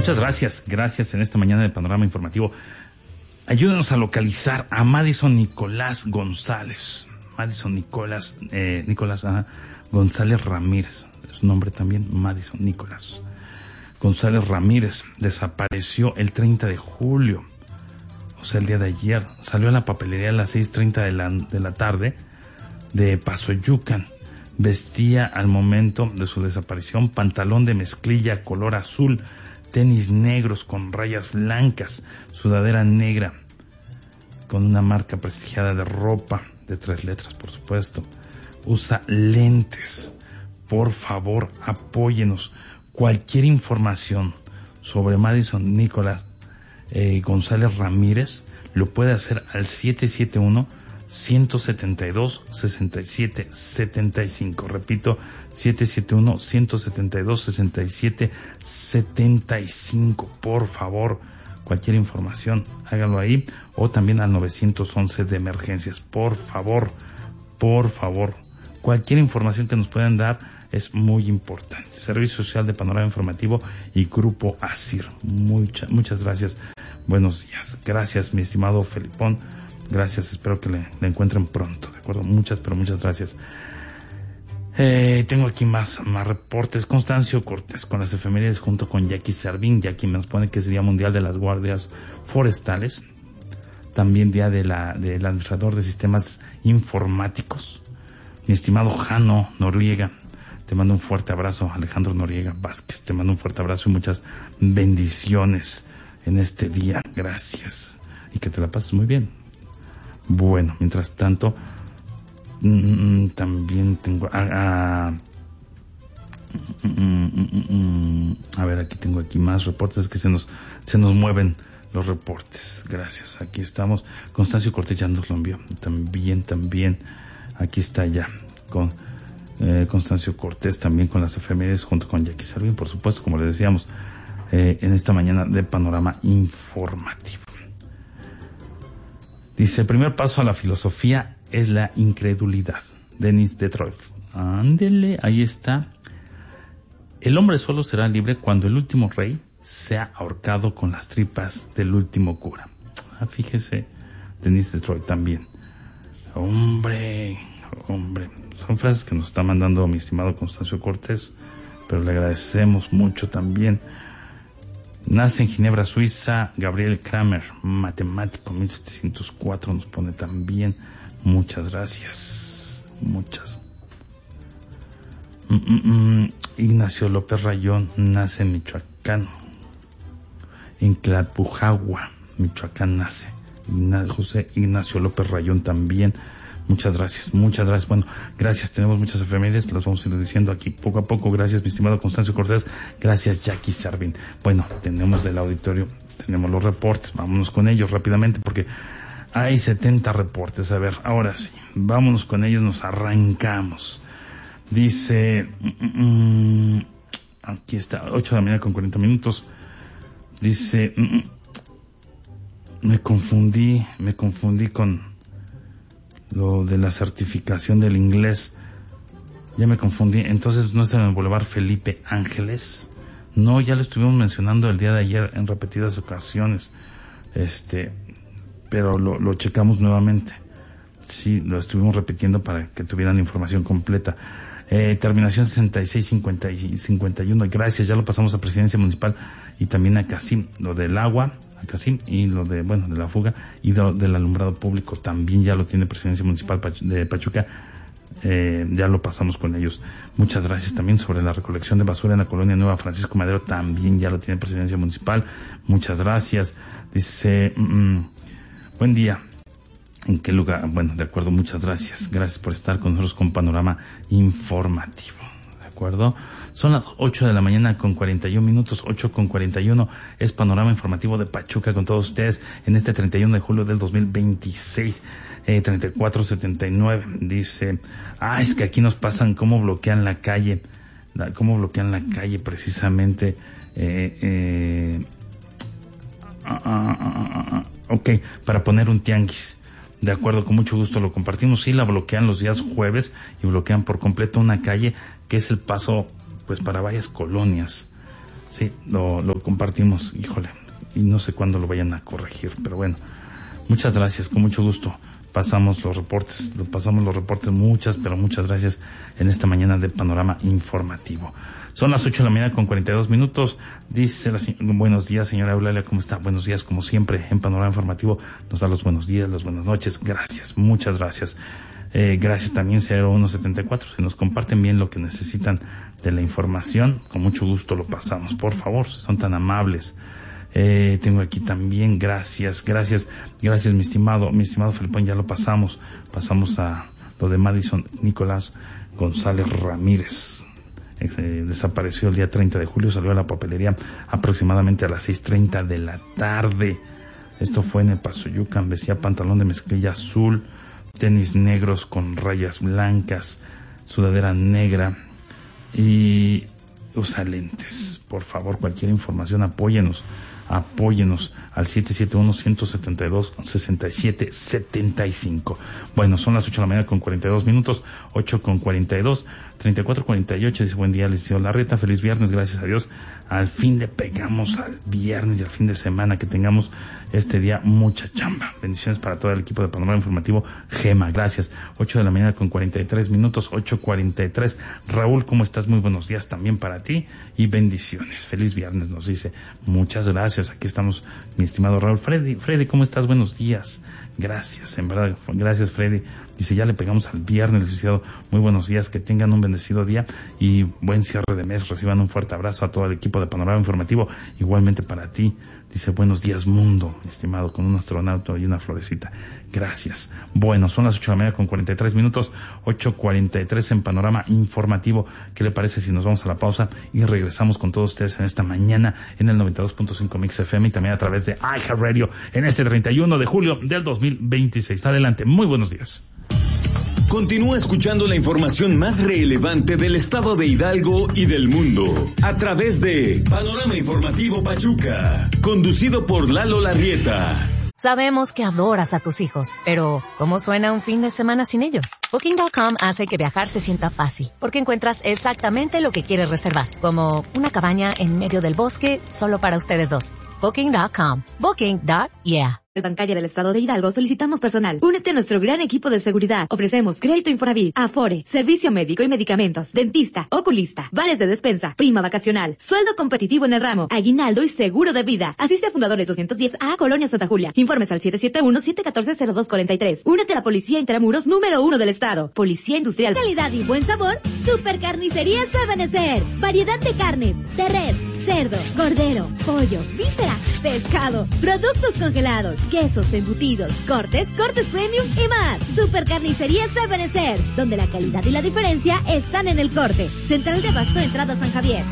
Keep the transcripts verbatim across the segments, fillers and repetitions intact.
Muchas gracias, gracias en esta mañana de Panorama Informativo. Ayúdenos a localizar a Madison Nicolás González. Madison Nicolás, eh, Nicolás ah, González Ramírez. Es su nombre también, Madison Nicolás González Ramírez. Desapareció el treinta de julio, o sea, el día de ayer. Salió a la papelería a las seis treinta de la, de la tarde de Pasoyucan. Vestía al momento de su desaparición pantalón de mezclilla color azul, tenis negros con rayas blancas, sudadera negra con una marca prestigiada de ropa de tres letras, por supuesto. Usa lentes. Por favor, apóyenos. Cualquier información sobre Madison Nicolás eh, González Ramírez lo puede hacer al siete siete uno, uno siete dos, seis siete siete cinco. Repito, siete siete uno, uno siete dos, seis siete siete cinco. Por favor, cualquier información, hágalo ahí, o también al nueve once de emergencias. Por favor, por favor, cualquier información que nos puedan dar es muy importante. Servicio Social de Panorama Informativo y Grupo ASIR. Mucha, muchas gracias. Buenos días. Gracias, mi estimado Felipón. Gracias, espero que le, le encuentren pronto, ¿de acuerdo? Muchas, pero muchas gracias. Eh, tengo aquí más, más reportes. Constancio Cortés con las efemérides junto con Jackie Servín. Jackie nos pone que es el Día Mundial de las Guardias Forestales. También Día de la, del Administrador de Sistemas Informáticos. Mi estimado Jano Noriega, te mando un fuerte abrazo. Alejandro Noriega Vázquez, te mando un fuerte abrazo y muchas bendiciones en este día. Gracias. Y que te la pases muy bien. Bueno, mientras tanto, mmm, también tengo... A, a, mmm, a ver, aquí tengo aquí más reportes que se nos se nos mueven los reportes. Gracias, aquí estamos. Constancio Cortés ya nos lo envió. También, también, aquí está ya con eh, Constancio Cortés, también con las efemérides junto con Jackie Servín, por supuesto, como le decíamos, eh, en esta mañana de Panorama Informativo. Dice, el primer paso a la filosofía es la incredulidad. Denis Detroit. Ándele, ahí está. El hombre solo será libre cuando el último rey sea ahorcado con las tripas del último cura. Ah, fíjese, Denis Detroit también. Hombre, hombre. Son frases que nos está mandando mi estimado Constancio Cortés, pero le agradecemos mucho también. Nace en Ginebra, Suiza, Gabriel Kramer, matemático, mil setecientos cuatro, nos pone también. Muchas gracias. Muchas. Mm, mm, mm. Ignacio López Rayón nace en Michoacán. En Tlalpujahua, Michoacán nace. Ign- José Ignacio López Rayón también. Muchas gracias, muchas gracias. Bueno, gracias, tenemos muchas efemérides, las vamos a ir diciendo aquí poco a poco. Gracias, mi estimado Constancio Cortés. Gracias, Jackie Servín. Bueno, tenemos del auditorio, tenemos los reportes, vámonos con ellos rápidamente porque hay setenta reportes. A ver, ahora sí, vámonos con ellos, nos arrancamos. Dice, mm, aquí está, ocho de la mañana con cuarenta minutos. Dice, mm, me confundí, me confundí con lo de la certificación del inglés. Ya me confundí. Entonces no es en el Boulevard Felipe Ángeles. No, ya lo estuvimos mencionando el día de ayer en repetidas ocasiones. Este, pero lo, lo checamos nuevamente. Sí, lo estuvimos repitiendo para que tuvieran información completa. Eh, terminación sesenta y seis cincuenta y cincuenta y uno. Gracias, ya lo pasamos a Presidencia Municipal y también a Casim. Lo del agua, a Casim, y lo de, bueno, de la fuga y de, del alumbrado público también ya lo tiene Presidencia Municipal de Pachuca. Eh, ya lo pasamos con ellos. Muchas gracias también sobre la recolección de basura en la colonia Nueva Francisco Madero. También ya lo tiene Presidencia Municipal. Muchas gracias. Dice, mm, buen día. ¿En qué lugar? Bueno, de acuerdo, muchas gracias. Gracias por estar con nosotros con Panorama Informativo. ¿De acuerdo? Son las ocho de la mañana con cuarenta y un minutos, ocho con cuarenta y uno. Es Panorama Informativo de Pachuca con todos ustedes en este treinta y uno de julio del dos mil veintiséis, eh, treinta y cuatro setenta y nueve. Dice, ah, es que aquí nos pasan cómo bloquean la calle, la, cómo bloquean la calle precisamente. Eh, eh, ah, ah, ah, ah, ok, para poner un tianguis. De acuerdo, con mucho gusto lo compartimos. Sí, la bloquean los días jueves y bloquean por completo una calle que es el paso, pues, para varias colonias. Sí, lo, lo compartimos, híjole, y no sé cuándo lo vayan a corregir, pero bueno, muchas gracias, con mucho gusto. Pasamos los reportes, pasamos los reportes, muchas, pero muchas gracias en esta mañana de Panorama Informativo. Son las ocho de la mañana con cuarenta y dos minutos. Dice la señora, buenos días, señora Eulalia, ¿cómo está? Buenos días, como siempre, en Panorama Informativo nos da los buenos días, las buenas noches. Gracias, muchas gracias. Eh, gracias también, cero uno setenta y cuatro. Si nos comparten bien lo que necesitan de la información, con mucho gusto lo pasamos. Por favor, si son tan amables. Eh, tengo aquí también, gracias, gracias, gracias mi estimado, mi estimado Felipón, ya lo pasamos, pasamos a lo de Madison Nicolás González Ramírez, eh, desapareció el día treinta de julio, salió a la papelería aproximadamente a las seis treinta de la tarde, esto fue en el Paso Yucan, vestía pantalón de mezclilla azul, tenis negros con rayas blancas, sudadera negra y usa lentes. Por favor, cualquier información, apóyenos. Apóyenos al siete siete uno, uno siete dos, seis siete siete cinco. Bueno, son las ocho de la mañana con cuarenta y dos minutos, ocho con cuarenta y dos, treinta y cuatro cuarenta y ocho. Dice, buen día, Liceo Larreta, feliz viernes, gracias a Dios. Al fin le pegamos al viernes y al fin de semana, que tengamos este día mucha chamba. Bendiciones para todo el equipo de Panorama Informativo Gema, gracias. ocho de la mañana con cuarenta y tres minutos, ocho cuarenta y tres. Raúl, ¿cómo estás? Muy buenos días también para ti y bendiciones. Feliz viernes, nos dice. Muchas gracias. Aquí estamos, mi estimado Raúl. Freddy, Freddy, ¿cómo estás? Buenos días. Gracias, en verdad, gracias Freddy. Dice, ya le pegamos al viernes, licenciado. Muy buenos días, que tengan un bendecido día y buen cierre de mes. Reciban un fuerte abrazo a todo el equipo de Panorama Informativo, igualmente para ti. Dice, buenos días mundo, estimado, con un astronauta y una florecita. Gracias. Bueno, son las ocho de la mañana con cuarenta y tres minutos, ocho cuarenta y tres en Panorama Informativo. ¿Qué le parece si nos vamos a la pausa y regresamos con todos ustedes en esta mañana en el noventa y dos punto cinco Mix F M y también a través de iHeartRadio en este treinta y uno de julio del dos mil veintiséis? Adelante, muy buenos días. Continúa escuchando la información más relevante del estado de Hidalgo y del mundo a través de Panorama Informativo Pachuca, conducido por Lalo Larrieta. Sabemos que adoras a tus hijos, pero ¿cómo suena un fin de semana sin ellos? Booking punto com hace que viajar se sienta fácil, porque encuentras exactamente lo que quieres reservar, como una cabaña en medio del bosque solo para ustedes dos. Booking punto com. Booking. Yeah. En Bancaria del Estado de Hidalgo solicitamos personal. Únete a nuestro gran equipo de seguridad. Ofrecemos crédito Infonavit, Afore, servicio médico y medicamentos, dentista, oculista, vales de despensa, prima vacacional, sueldo competitivo en el ramo, aguinaldo y seguro de vida. Asiste a Fundadores doscientos diez A, Colonia Santa Julia. Informes al siete siete uno, siete uno cuatro, cero dos cuatro tres. Únete a la Policía Intramuros número uno del Estado. Policía Industrial. Calidad y buen sabor, Super Carnicerías Ebenezer. Variedad de carnes, de res, cerdo, cordero, pollo, víscera, pescado, productos congelados, quesos, embutidos, cortes, cortes premium y más. Super Carnicerías Ebenezer, donde la calidad y la diferencia están en el corte. Central de Abasto, entrada San Javier.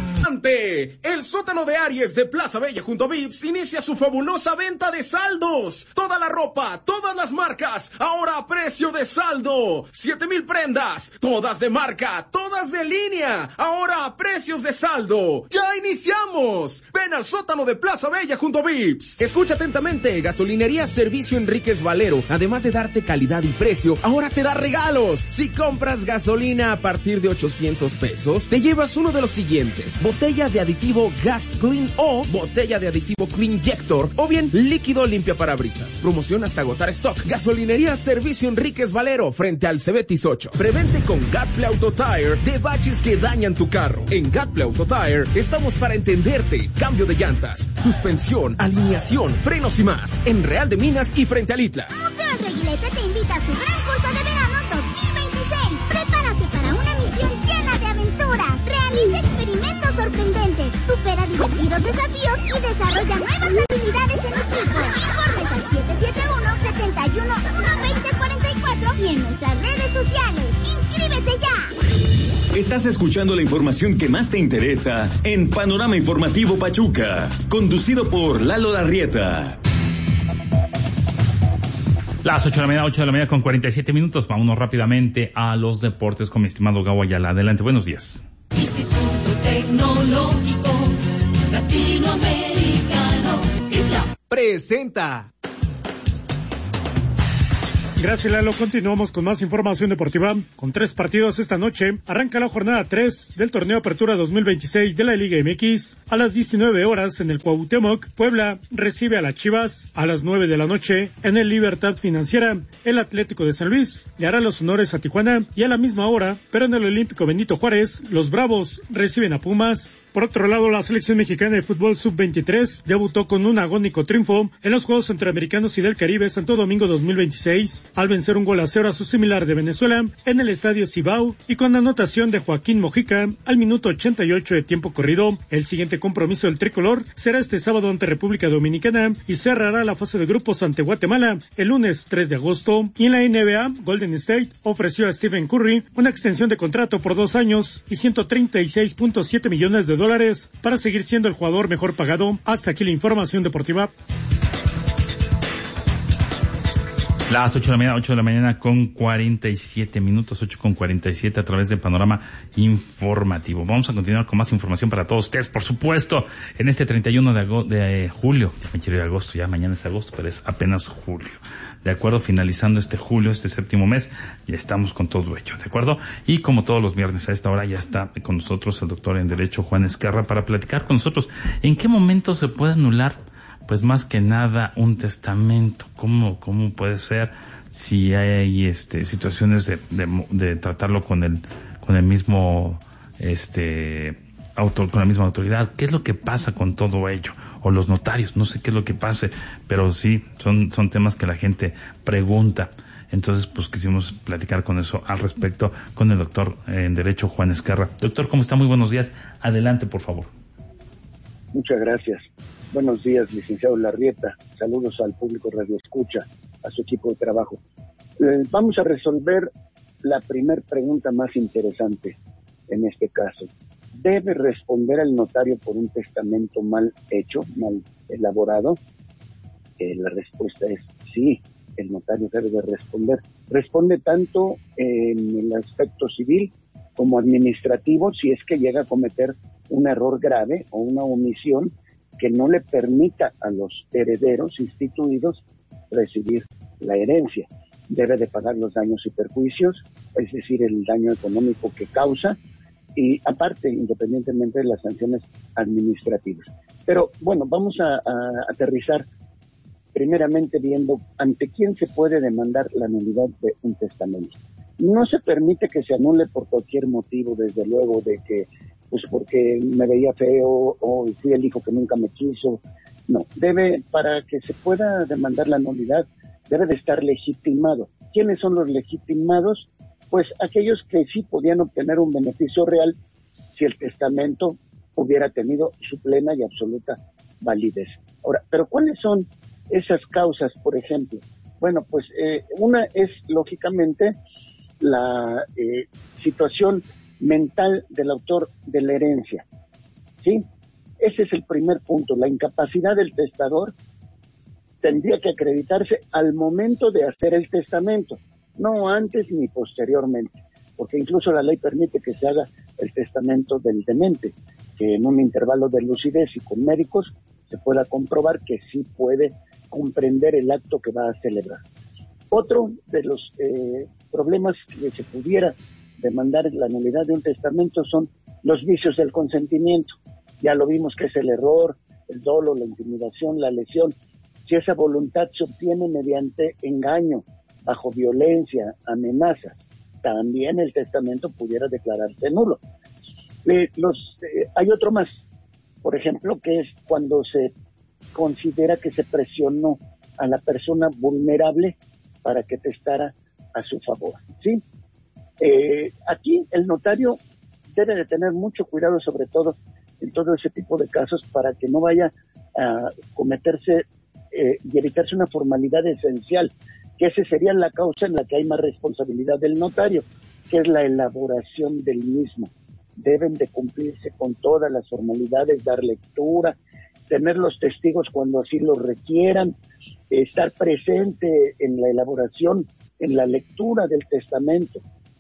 El sótano de Aries de Plaza Bella junto a Vips inicia su fabulosa venta de saldos. Toda la ropa, todas las marcas, ahora a precio de saldo. Siete mil prendas, todas de marca, todas de línea, ahora a precios de saldo. ¡Ya iniciamos! Ven al sótano de Plaza Bella junto a Vips. Escucha atentamente, Gasolinería Servicio Enríquez Valero, además de darte calidad y precio, ahora te da regalos. Si compras gasolina a partir de ochocientos pesos, te llevas uno de los siguientes: botella de aditivo Gas Clean o botella de aditivo Cleanjector, o bien líquido limpia parabrisas. Promoción hasta agotar stock. Gasolinería Servicio Enríquez Valero, frente al Cebetis ocho. Prevente con Gatple Auto Tire de baches que dañan tu carro. En Gatple Auto Tire estamos para entenderte. Cambio de llantas, suspensión, alineación, frenos y más. En Real de Minas y frente al Itla. Museo El Reguilete te invita a su gran curso de verano dos mil veintiséis. Prepárate para una misión llena de aventuras. Realiza experimentos sorprendentes, supera divertidos desafíos y desarrolla nuevas habilidades en equipo. Informes al siete siete uno, siete uno, uno dos cero cuatro cuatro y en nuestras redes sociales. ¡Inscríbete ya! Estás escuchando la información que más te interesa en Panorama Informativo Pachuca, conducido por Lalo Larrieta. Las ocho de la mañana, ocho de la mañana con cuarenta y siete minutos. Vámonos rápidamente a los deportes con mi estimado Gabo Ayala. Adelante, buenos días. Instituto Tecnológico Latinoamericano. Presenta Gracias, Lalo. Continuamos con más información deportiva. Con tres partidos esta noche, arranca la jornada tres del torneo Apertura dos mil veintiséis de la Liga M X. A las diecinueve horas en el Cuauhtémoc, Puebla recibe a las Chivas. A las nueve de la noche en el Libertad Financiera, el Atlético de San Luis le hará los honores a Tijuana. Y a la misma hora, pero en el Olímpico Benito Juárez, los Bravos reciben a Pumas. Por otro lado, la selección mexicana de fútbol sub veintitrés debutó con un agónico triunfo en los Juegos Centroamericanos y del Caribe Santo Domingo dos mil veintiséis, al vencer un gol a cero a su similar de Venezuela en el Estadio Cibao y con anotación de Joaquín Mojica al minuto ochenta y ocho de tiempo corrido. El siguiente compromiso del tricolor será este sábado ante República Dominicana y cerrará la fase de grupos ante Guatemala el lunes tres de agosto. Y en la N B A, Golden State ofreció a Stephen Curry una extensión de contrato por dos años y ciento treinta y seis punto siete millones de dólares para seguir siendo el jugador mejor pagado. Hasta aquí la información deportiva. Las ocho de la mañana, ocho de la mañana con cuarenta y siete minutos, ocho con cuarenta y siete a través del Panorama Informativo. Vamos a continuar con más información para todos ustedes, por supuesto, en este treinta y uno de, ago- de julio. Ya me quiero ir a agosto, ya mañana es agosto, pero es apenas julio. De acuerdo, finalizando este julio, este séptimo mes, ya estamos con todo hecho, ¿de acuerdo? Y como todos los viernes a esta hora ya está con nosotros el doctor en Derecho Juan Esquerra para platicar con nosotros en qué momento se puede anular, pues más que nada, un testamento. ¿Cómo, cómo puede ser si hay este situaciones de, de, de tratarlo con el, con el mismo, este, autor, con la misma autoridad? ¿Qué es lo que pasa con todo ello? O los notarios, no sé qué es lo que pase, pero sí, son, son temas que la gente pregunta. Entonces, pues quisimos platicar con eso al respecto con el doctor en Derecho Juan Esquerra. Doctor, ¿cómo está? Muy buenos días. Adelante, por favor. Muchas gracias. Buenos días, licenciado Larrieta. Saludos al público Radio Escucha, a su equipo de trabajo. Eh, vamos a resolver la primer pregunta más interesante en este caso. ¿Debe responder el notario por un testamento mal hecho, mal elaborado? Eh, la respuesta es sí, el notario debe de responder. Responde tanto en el aspecto civil como administrativo si es que llega a cometer un error grave o una omisión que no le permita a los herederos instituidos recibir la herencia. Debe de pagar los daños y perjuicios, es decir, el daño económico que causa, y aparte, independientemente de las sanciones administrativas. Pero bueno, vamos a, a aterrizar primeramente viendo ante quién se puede demandar la nulidad de un testamento. No se permite que se anule por cualquier motivo, desde luego, de que pues porque me veía feo o fui el hijo que nunca me quiso. No, debe, para que se pueda demandar la nulidad, debe de estar legitimado. ¿Quiénes son los legitimados? Pues aquellos que sí podían obtener un beneficio real si el testamento hubiera tenido su plena y absoluta validez. Ahora, ¿pero cuáles son esas causas, por ejemplo? Bueno, pues eh, una es, lógicamente, la eh, situación mental del autor de la herencia, ¿sí? Ese es el primer punto. La incapacidad del testador tendría que acreditarse al momento de hacer el testamento, no antes ni posteriormente, porque incluso la ley permite que se haga el testamento del demente, que en un intervalo de lucidez y con médicos se pueda comprobar que sí puede comprender el acto que va a celebrar. Otro de los eh, problemas que se pudiera demandar la nulidad de un testamento son los vicios del consentimiento. Ya lo vimos que es el error, el dolo, la intimidación, la lesión. Si esa voluntad se obtiene mediante engaño, bajo violencia, amenazas, también el testamento pudiera declararse nulo. Eh, los, eh, hay otro más, por ejemplo, que es cuando se considera que se presionó a la persona vulnerable para que testara a su favor, ¿sí? Eh, aquí el notario debe de tener mucho cuidado, sobre todo en todo ese tipo de casos, para que no vaya a cometerse eh, y evitarse una formalidad esencial, que esa sería la causa en la que hay más responsabilidad del notario, que es la elaboración del mismo. Deben de cumplirse con todas las formalidades, dar lectura, tener los testigos cuando así lo requieran, estar presente en la elaboración, en la lectura del testamento.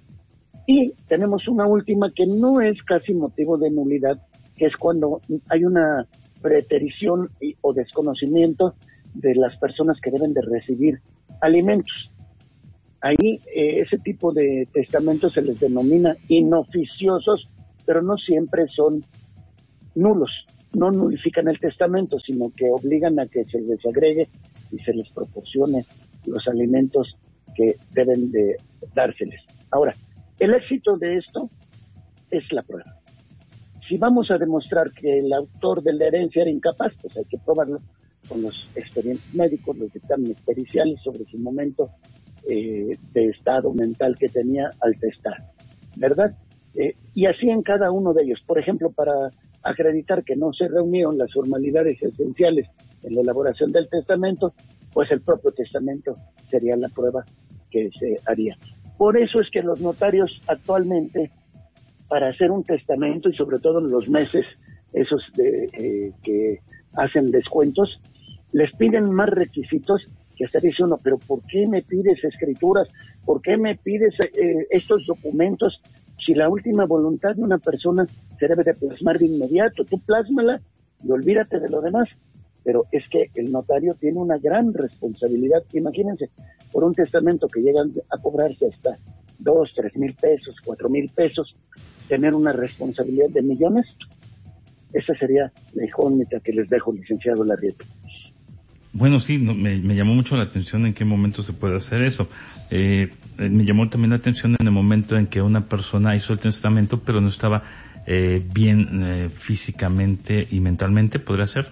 Y tenemos una última que no es casi motivo de nulidad, que es cuando hay una preterición y, o desconocimiento de las personas que deben de recibir alimentos. ahí eh, ese tipo de testamentos se les denomina inoficiosos, pero no siempre son nulos, no nulifican el testamento, sino que obligan a que se les agregue y se les proporcione los alimentos que deben de dárseles. Ahora, el éxito de esto es la prueba. Si vamos a demostrar que el autor de la herencia era incapaz, pues hay que probarlo con los expedientes médicos, los dictámenes periciales sobre su momento eh, de estado mental que tenía al testar, ¿verdad? Eh, y así en cada uno de ellos. Por ejemplo, para acreditar que no se reunieron las formalidades esenciales en la elaboración del testamento, pues el propio testamento sería la prueba que se haría. Por eso es que los notarios actualmente, para hacer un testamento, y sobre todo en los meses esos de, eh, que hacen descuentos, les piden más requisitos que hasta dice uno, pero ¿por qué me pides escrituras? ¿Por qué me pides eh, estos documentos? Si la última voluntad de una persona se debe de plasmar de inmediato, tú plásmala y olvídate de lo demás. Pero es que el notario tiene una gran responsabilidad. Imagínense, por un testamento que llegan a cobrarse hasta dos, tres mil pesos, cuatro mil pesos, tener una responsabilidad de millones. Esa sería la incógnita que les dejo, licenciado Larrieta. Bueno, sí, no, me, me llamó mucho la atención en qué momento se puede hacer eso. Eh, me llamó también la atención en el momento en que una persona hizo el testamento, pero no estaba eh, bien eh, físicamente y mentalmente, ¿podría ser?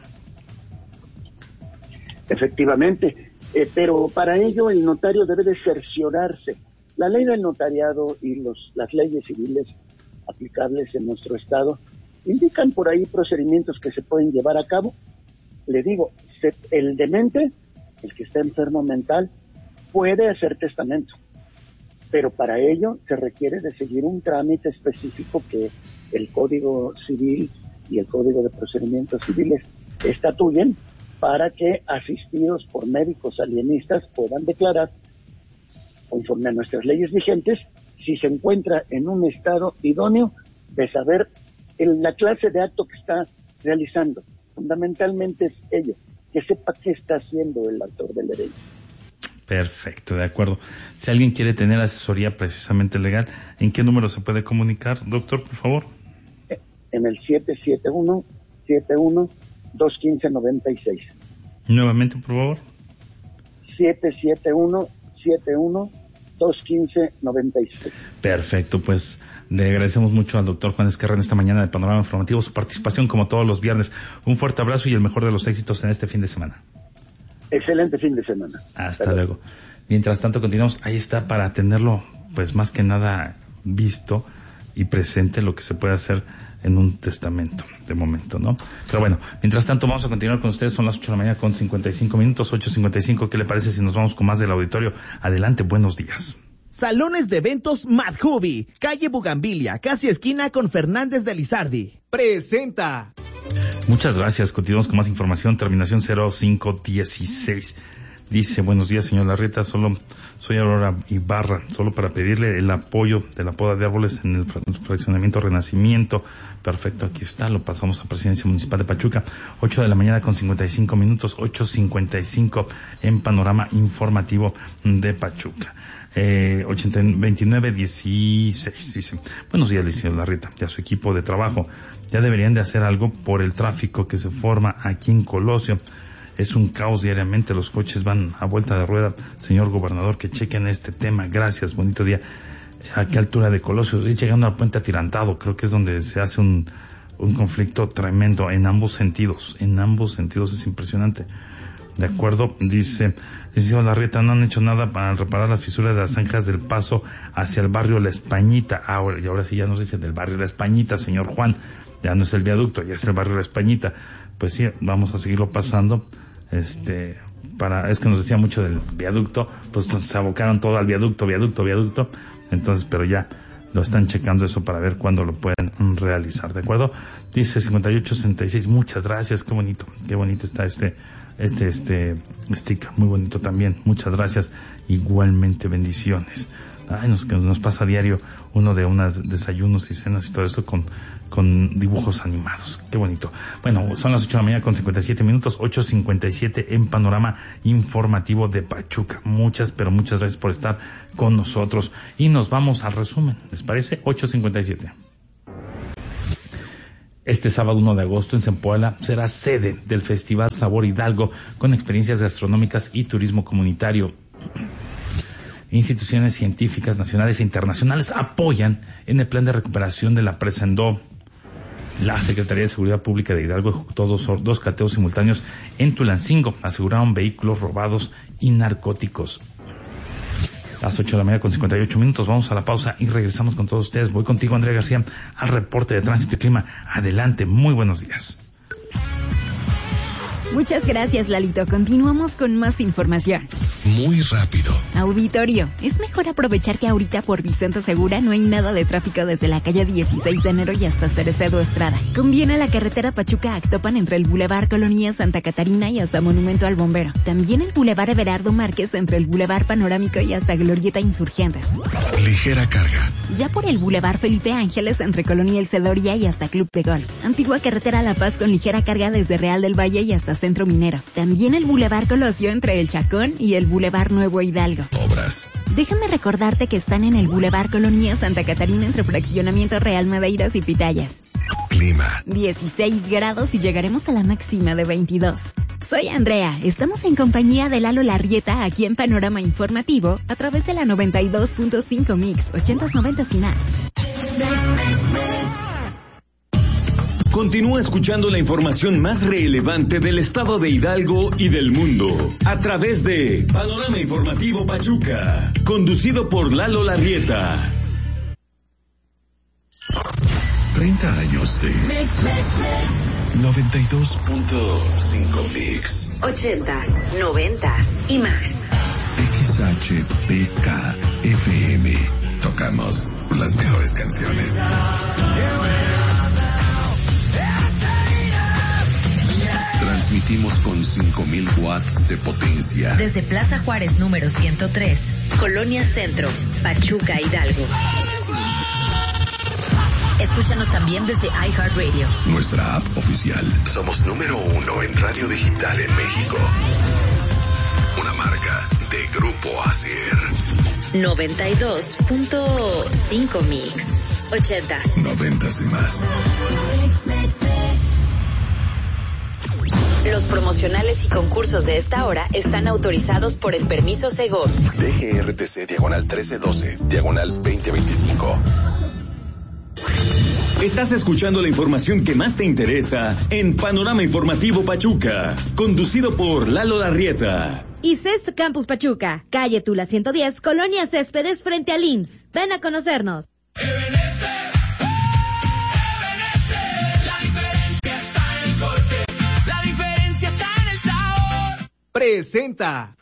Efectivamente, eh, pero para ello el notario debe de cerciorarse. La ley del notariado y los, las leyes civiles aplicables en nuestro estado indican por ahí procedimientos que se pueden llevar a cabo. Le digo, se, el demente, el que está enfermo mental, puede hacer testamento, pero para ello se requiere de seguir un trámite específico que el Código Civil y el Código de Procedimientos Civiles estatuyen, para que, asistidos por médicos alienistas, puedan declarar, conforme a nuestras leyes vigentes, si se encuentra en un estado idóneo de saber el, la clase de acto que está realizando. Fundamentalmente es ello, que sepa qué está haciendo el autor de la herencia. Perfecto, de acuerdo. Si alguien quiere tener asesoría precisamente legal, ¿en qué número se puede comunicar, doctor, por favor? En el siete siete uno, siete uno, dos uno cinco, nueve seis. Nuevamente, por favor. siete siete uno, siete uno, dos uno cinco, nueve seis. Perfecto, pues le agradecemos mucho al doctor Juan Ezquerra en esta mañana de Panorama Informativo, su participación como todos los viernes. Un fuerte abrazo y el mejor de los éxitos en este fin de semana. Excelente fin de semana. Hasta Pero... luego. Mientras tanto, continuamos. Ahí está para tenerlo, pues más que nada visto y presente lo que se puede hacer en un testamento, de momento, ¿no? Pero bueno, mientras tanto vamos a continuar con ustedes, son las ocho de la mañana con cincuenta y cinco minutos, ocho cincuenta y cinco, ¿qué le parece si nos vamos con más del auditorio? Adelante, buenos días. Salones de eventos Madhubi, calle Bugambilia, casi esquina con Fernández de Lizardi. Presenta. Muchas gracias, continuamos con más información, terminación cero cinco dieciséis. Dice, buenos días, señor Larrieta, solo soy Aurora Ibarra, solo para pedirle el apoyo de la poda de árboles en el fraccionamiento Renacimiento. Perfecto, aquí está, lo pasamos a Presidencia Municipal de Pachuca, ocho de la mañana con cincuenta y cinco minutos, ocho cincuenta y cinco en Panorama Informativo de Pachuca. Eh, ochenta, veintinueve dieciséis, dice, buenos días, señor Larrieta, y a su equipo de trabajo, ya deberían de hacer algo por el tráfico que se forma aquí en Colosio. Es un caos diariamente, los coches van a vuelta de rueda. Señor gobernador, que chequen este tema. Gracias, bonito día. ¿A qué altura de Colosio? Estoy llegando al puente Atirantado, creo que es donde se hace un, un conflicto tremendo en ambos sentidos. En ambos sentidos es impresionante. De acuerdo, dice, dice Larrieta, no han hecho nada para reparar las fisuras de las zanjas del paso hacia el barrio La Españita. Ahora, y ahora sí ya nos dice del barrio La Españita, señor Juan. Ya no es el viaducto, ya es el barrio La Españita. Pues sí, vamos a seguirlo pasando. Este, para, es que nos decía mucho del viaducto, pues se abocaron todo al viaducto, viaducto, viaducto. Entonces, pero ya lo están checando eso para ver cuándo lo pueden realizar, ¿de acuerdo? Dice cincuenta y ocho sesenta y seis, muchas gracias, qué bonito, qué bonito está este este, este sticker, muy bonito también. Muchas gracias. Igualmente, bendiciones. Ay, nos, nos pasa a diario uno de unos desayunos y cenas y todo esto con, con dibujos animados. Qué bonito. Bueno, son las ocho de la mañana con cincuenta y siete minutos, ocho cincuenta y siete en Panorama Informativo de Pachuca. Muchas, pero muchas gracias por estar con nosotros. Y nos vamos al resumen. ¿Les parece? ocho cincuenta y siete. Este sábado uno de agosto en Zempoala será sede del Festival Sabor Hidalgo con experiencias gastronómicas y turismo comunitario. Instituciones científicas nacionales e internacionales apoyan en el plan de recuperación de la presa Endó. La Secretaría de Seguridad Pública de Hidalgo ejecutó dos, dos cateos simultáneos en Tulancingo. Aseguraron vehículos robados y narcóticos. Las ocho de la mañana con cincuenta y ocho minutos. Vamos a la pausa y regresamos con todos ustedes. Voy contigo, Andrea García, al reporte de tránsito y clima. Adelante, muy buenos días. Muchas gracias, Lalito. Continuamos con más información. Muy rápido. Auditorio, es mejor aprovechar que ahorita por Vicente Segura no hay nada de tráfico desde la calle dieciséis de enero y hasta Cerecedo Estrada. Conviene la carretera Pachuca-Actopan entre el Boulevard Colonia Santa Catarina y hasta Monumento al Bombero. También el Boulevard Everardo Márquez entre el Boulevard Panorámico y hasta Glorieta Insurgentes. Ligera carga. Ya por el Boulevard Felipe Ángeles entre Colonia El Cedoria y hasta Club de Golf. Antigua carretera La Paz con ligera carga desde Real del Valle y hasta Centro Minero. También el Boulevard Colosio entre el Chacón y el Boulevard Nuevo Hidalgo. Obras. Déjame recordarte que están en el Boulevard Colonia Santa Catarina entre Fraccionamiento Real Madeiras y Pitayas. Clima. dieciséis grados y llegaremos a la máxima de veintidós. Soy Andrea, estamos en compañía de Lalo Larrieta aquí en Panorama Informativo a través de la noventa y dos punto cinco Mix, ochentas, noventas y más. Continúa escuchando la información más relevante del estado de Hidalgo y del mundo a través de Panorama Informativo Pachuca, conducido por Lalo Larrieta. treinta años de noventa y dos punto cinco Mix. ochentas, noventas y más. X H P K F M. Tocamos las mejores canciones. Transmitimos con cinco mil watts de potencia. Desde Plaza Juárez número ciento tres, Colonia Centro, Pachuca, Hidalgo. Escúchanos también desde iHeartRadio. Nuestra app oficial. Somos número uno en radio digital en México. Una marca de Grupo Asier. noventa y dos punto cinco Mix. ochentas. Noventas y más. Los promocionales y concursos de esta hora están autorizados por el permiso Segov. D G R T C diagonal trece doce, diagonal veinte veinticinco. Estás escuchando la información que más te interesa en Panorama Informativo Pachuca, conducido por Lalo Larrieta. Y C E S T Campus Pachuca, calle Tula ciento diez, Colonia Céspedes frente al I M S S. Ven a conocernos. Presenta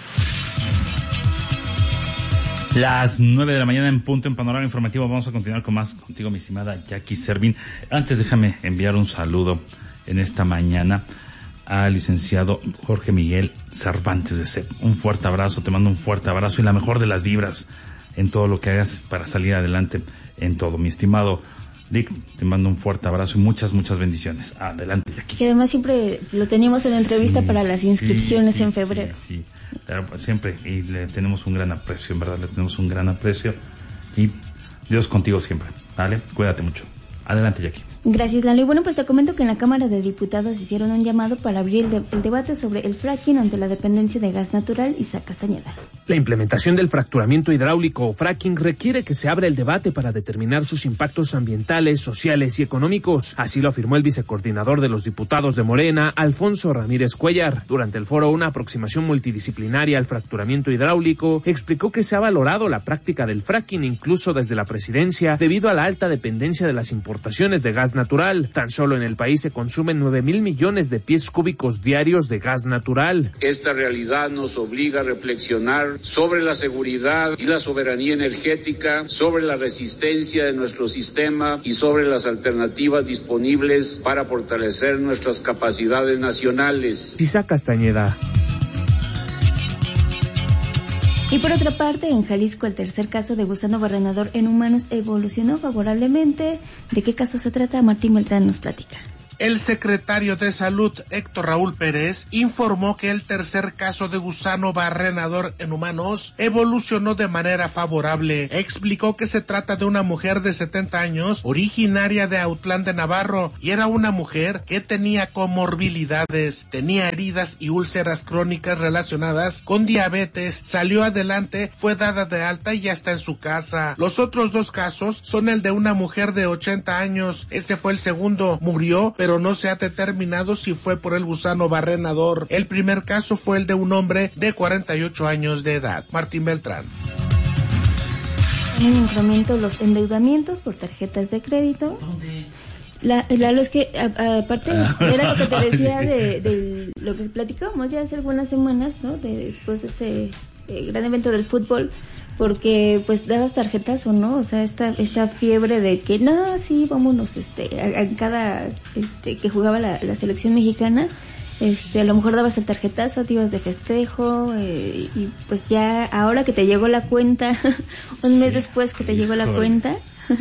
las nueve de la mañana en punto en Panorama Informativo. Vamos a continuar con más contigo, mi estimada Jackie Servín. Antes déjame enviar un saludo en esta mañana al licenciado Jorge Miguel Cervantes de C E P. Un fuerte abrazo, te mando un fuerte abrazo y la mejor de las vibras en todo lo que hagas para salir adelante en todo. Mi estimado Rick, te mando un fuerte abrazo y muchas, muchas bendiciones. Adelante, Jackie. Que además siempre lo teníamos en entrevista sí, para las inscripciones sí, sí, en febrero. Sí, sí. Claro, siempre, y le tenemos un gran aprecio, en verdad, le tenemos un gran aprecio. Y Dios contigo siempre, ¿vale? Cuídate mucho. Adelante, Jackie. Gracias, Lalo. Y bueno, pues te comento que en la Cámara de Diputados hicieron un llamado para abrir el, de- el debate sobre el fracking ante la dependencia de gas natural. Isaac Castañeda. La implementación del fracturamiento hidráulico o fracking requiere que se abra el debate para determinar sus impactos ambientales, sociales y económicos. Así lo afirmó el vicecoordinador de los diputados de Morena, Alfonso Ramírez Cuellar. Durante el foro Una aproximación multidisciplinaria al fracturamiento hidráulico, explicó que se ha valorado la práctica del fracking incluso desde la presidencia debido a la alta dependencia de las importaciones de gas natural. Tan solo en el país se consumen nueve mil millones de pies cúbicos diarios de gas natural. Esta realidad nos obliga a reflexionar sobre la seguridad y la soberanía energética, sobre la resistencia de nuestro sistema y sobre las alternativas disponibles para fortalecer nuestras capacidades nacionales. Isaac Castañeda. Y por otra parte, en Jalisco el tercer caso de gusano barrenador en humanos evolucionó favorablemente. ¿De qué caso se trata? Martín Beltrán nos platica. El secretario de Salud, Héctor Raúl Pérez, informó que el tercer caso de gusano barrenador en humanos evolucionó de manera favorable. Explicó que se trata de una mujer de setenta años, originaria de Autlán de Navarro, y era una mujer que tenía comorbilidades, tenía heridas y úlceras crónicas relacionadas con diabetes, salió adelante, fue dada de alta y ya está en su casa. Los otros dos casos son el de una mujer de ochenta años, ese fue el segundo, murió, pero no se ha determinado si fue por el gusano barrenador. El primer caso fue el de un hombre de cuarenta y ocho años de edad. Martín Beltrán. Hay un incremento los endeudamientos por tarjetas de crédito. ¿Dónde? La, la, los que, a, aparte, era lo que te decía de, de lo que platicábamos ya hace algunas semanas, ¿no? De, después de este eh, gran evento del fútbol, porque pues dabas tarjetas o no, o sea, esta esta fiebre de que no, sí, vámonos, este, a, a cada este que jugaba la, la selección mexicana, este, a lo mejor dabas el tarjetazo, te ibas de festejo, eh, y pues ya ahora que te llegó la cuenta, un mes sí. después que te Híjole. llegó la cuenta.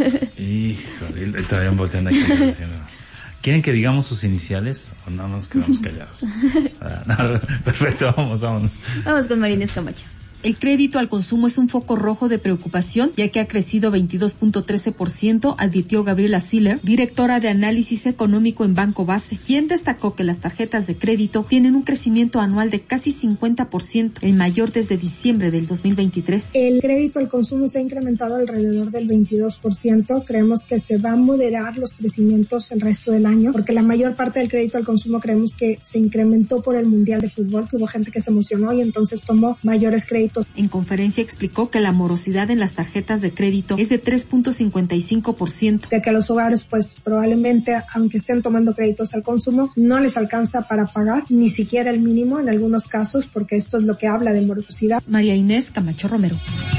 Híjole, todavía volteando aquí diciendo. ¿Quieren que digamos sus iniciales o no nos quedamos callados? Ah, no, perfecto, vamos, vámonos. Vamos con María Inés Camacho. El crédito al consumo es un foco rojo de preocupación, ya que ha crecido veintidós punto trece por ciento, advirtió Gabriela Siller, directora de análisis económico en Banco Base, quien destacó que las tarjetas de crédito tienen un crecimiento anual de casi cincuenta por ciento, el mayor desde diciembre del dos mil veintitrés. El crédito al consumo se ha incrementado alrededor del veintidós por ciento. Creemos que se va a moderar los crecimientos el resto del año, porque la mayor parte del crédito al consumo creemos que se incrementó por el Mundial de Fútbol, que hubo gente que se emocionó y entonces tomó mayores créditos. En conferencia explicó que la morosidad en las tarjetas de crédito es de tres punto cincuenta y cinco por ciento. De que los hogares pues probablemente, aunque estén tomando créditos al consumo, no les alcanza para pagar ni siquiera el mínimo en algunos casos, porque esto es lo que habla de morosidad. María Inés Camacho Romero.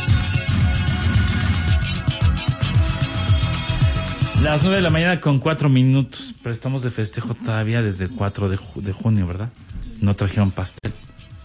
Las nueve de la mañana con cuatro minutos, pero estamos de festejo todavía desde el cuatro de, ju- de junio, ¿verdad? No trajeron pastel.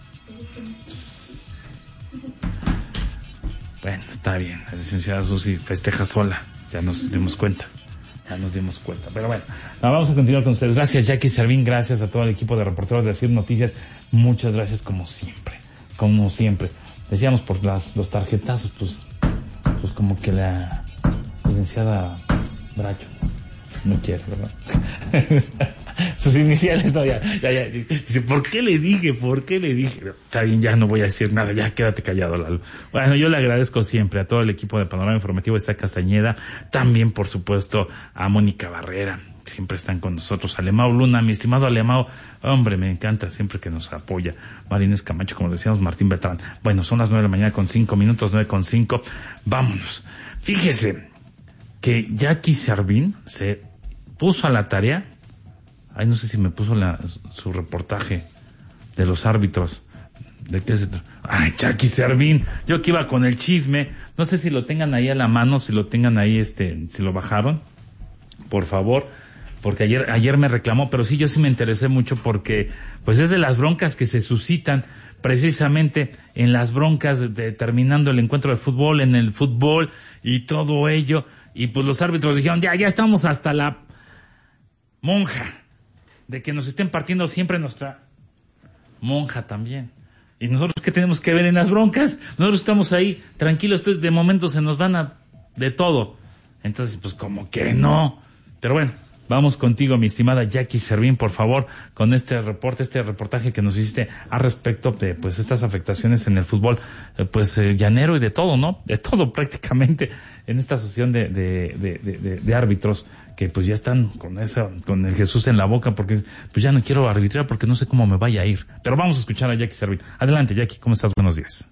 Bueno, está bien, la licenciada Susi festeja sola, ya nos dimos cuenta, ya nos dimos cuenta, pero bueno, vamos a continuar con ustedes. Gracias Jackie Servín, gracias a todo el equipo de reporteros de Asir Noticias, muchas gracias como siempre, como siempre. Decíamos por las los tarjetazos, pues, pues como que la licenciada Bracho no quiere, ¿verdad? Sus iniciales, no, ya, ya, ya. Dice, ¿por qué le dije? ¿Por qué le dije? Está bien, ya no voy a decir nada, ya quédate callado, Lalo. Bueno, yo le agradezco siempre a todo el equipo de Panorama Informativo de Isaac Castañeda, también, por supuesto, a Mónica Barrera, siempre están con nosotros, Alemao Luna, mi estimado Alemao, hombre, me encanta siempre que nos apoya, Marínez Camacho, como decíamos, Martín Beltrán. Bueno, son las nueve de la mañana con cinco minutos, nueve con cinco, vámonos. Fíjese que Jackie Servín se puso a la tarea. Ay, no sé si me puso la, su reportaje de los árbitros. ¿De qué se trata? Ay, Jackie Servín. Yo que iba con el chisme. No sé si lo tengan ahí a la mano, si lo tengan ahí, este, si lo bajaron. Por favor. Porque ayer, ayer me reclamó, pero sí, yo sí me interesé mucho porque, pues es de las broncas que se suscitan precisamente en las broncas de, de terminando el encuentro de fútbol, en el fútbol y todo ello. Y pues los árbitros dijeron, ya, ya estamos hasta la monja de que nos estén partiendo siempre nuestra monja también. ¿Y nosotros qué tenemos que ver en las broncas? Nosotros estamos ahí tranquilos, entonces de momento se nos van a de todo. Entonces, pues como que no. Pero bueno, vamos contigo, mi estimada Jackie Servín, por favor, con este reporte, este reportaje que nos hiciste a respecto de pues estas afectaciones en el fútbol, eh, pues eh, llanero y de todo, ¿no? De todo prácticamente en esta asociación de, de, de, de, de, de árbitros que pues ya están con eso, con el Jesús en la boca, porque pues ya no quiero arbitrar porque no sé cómo me vaya a ir. Pero vamos a escuchar a Jackie Servín. Adelante, Jackie, ¿cómo estás? Buenos días.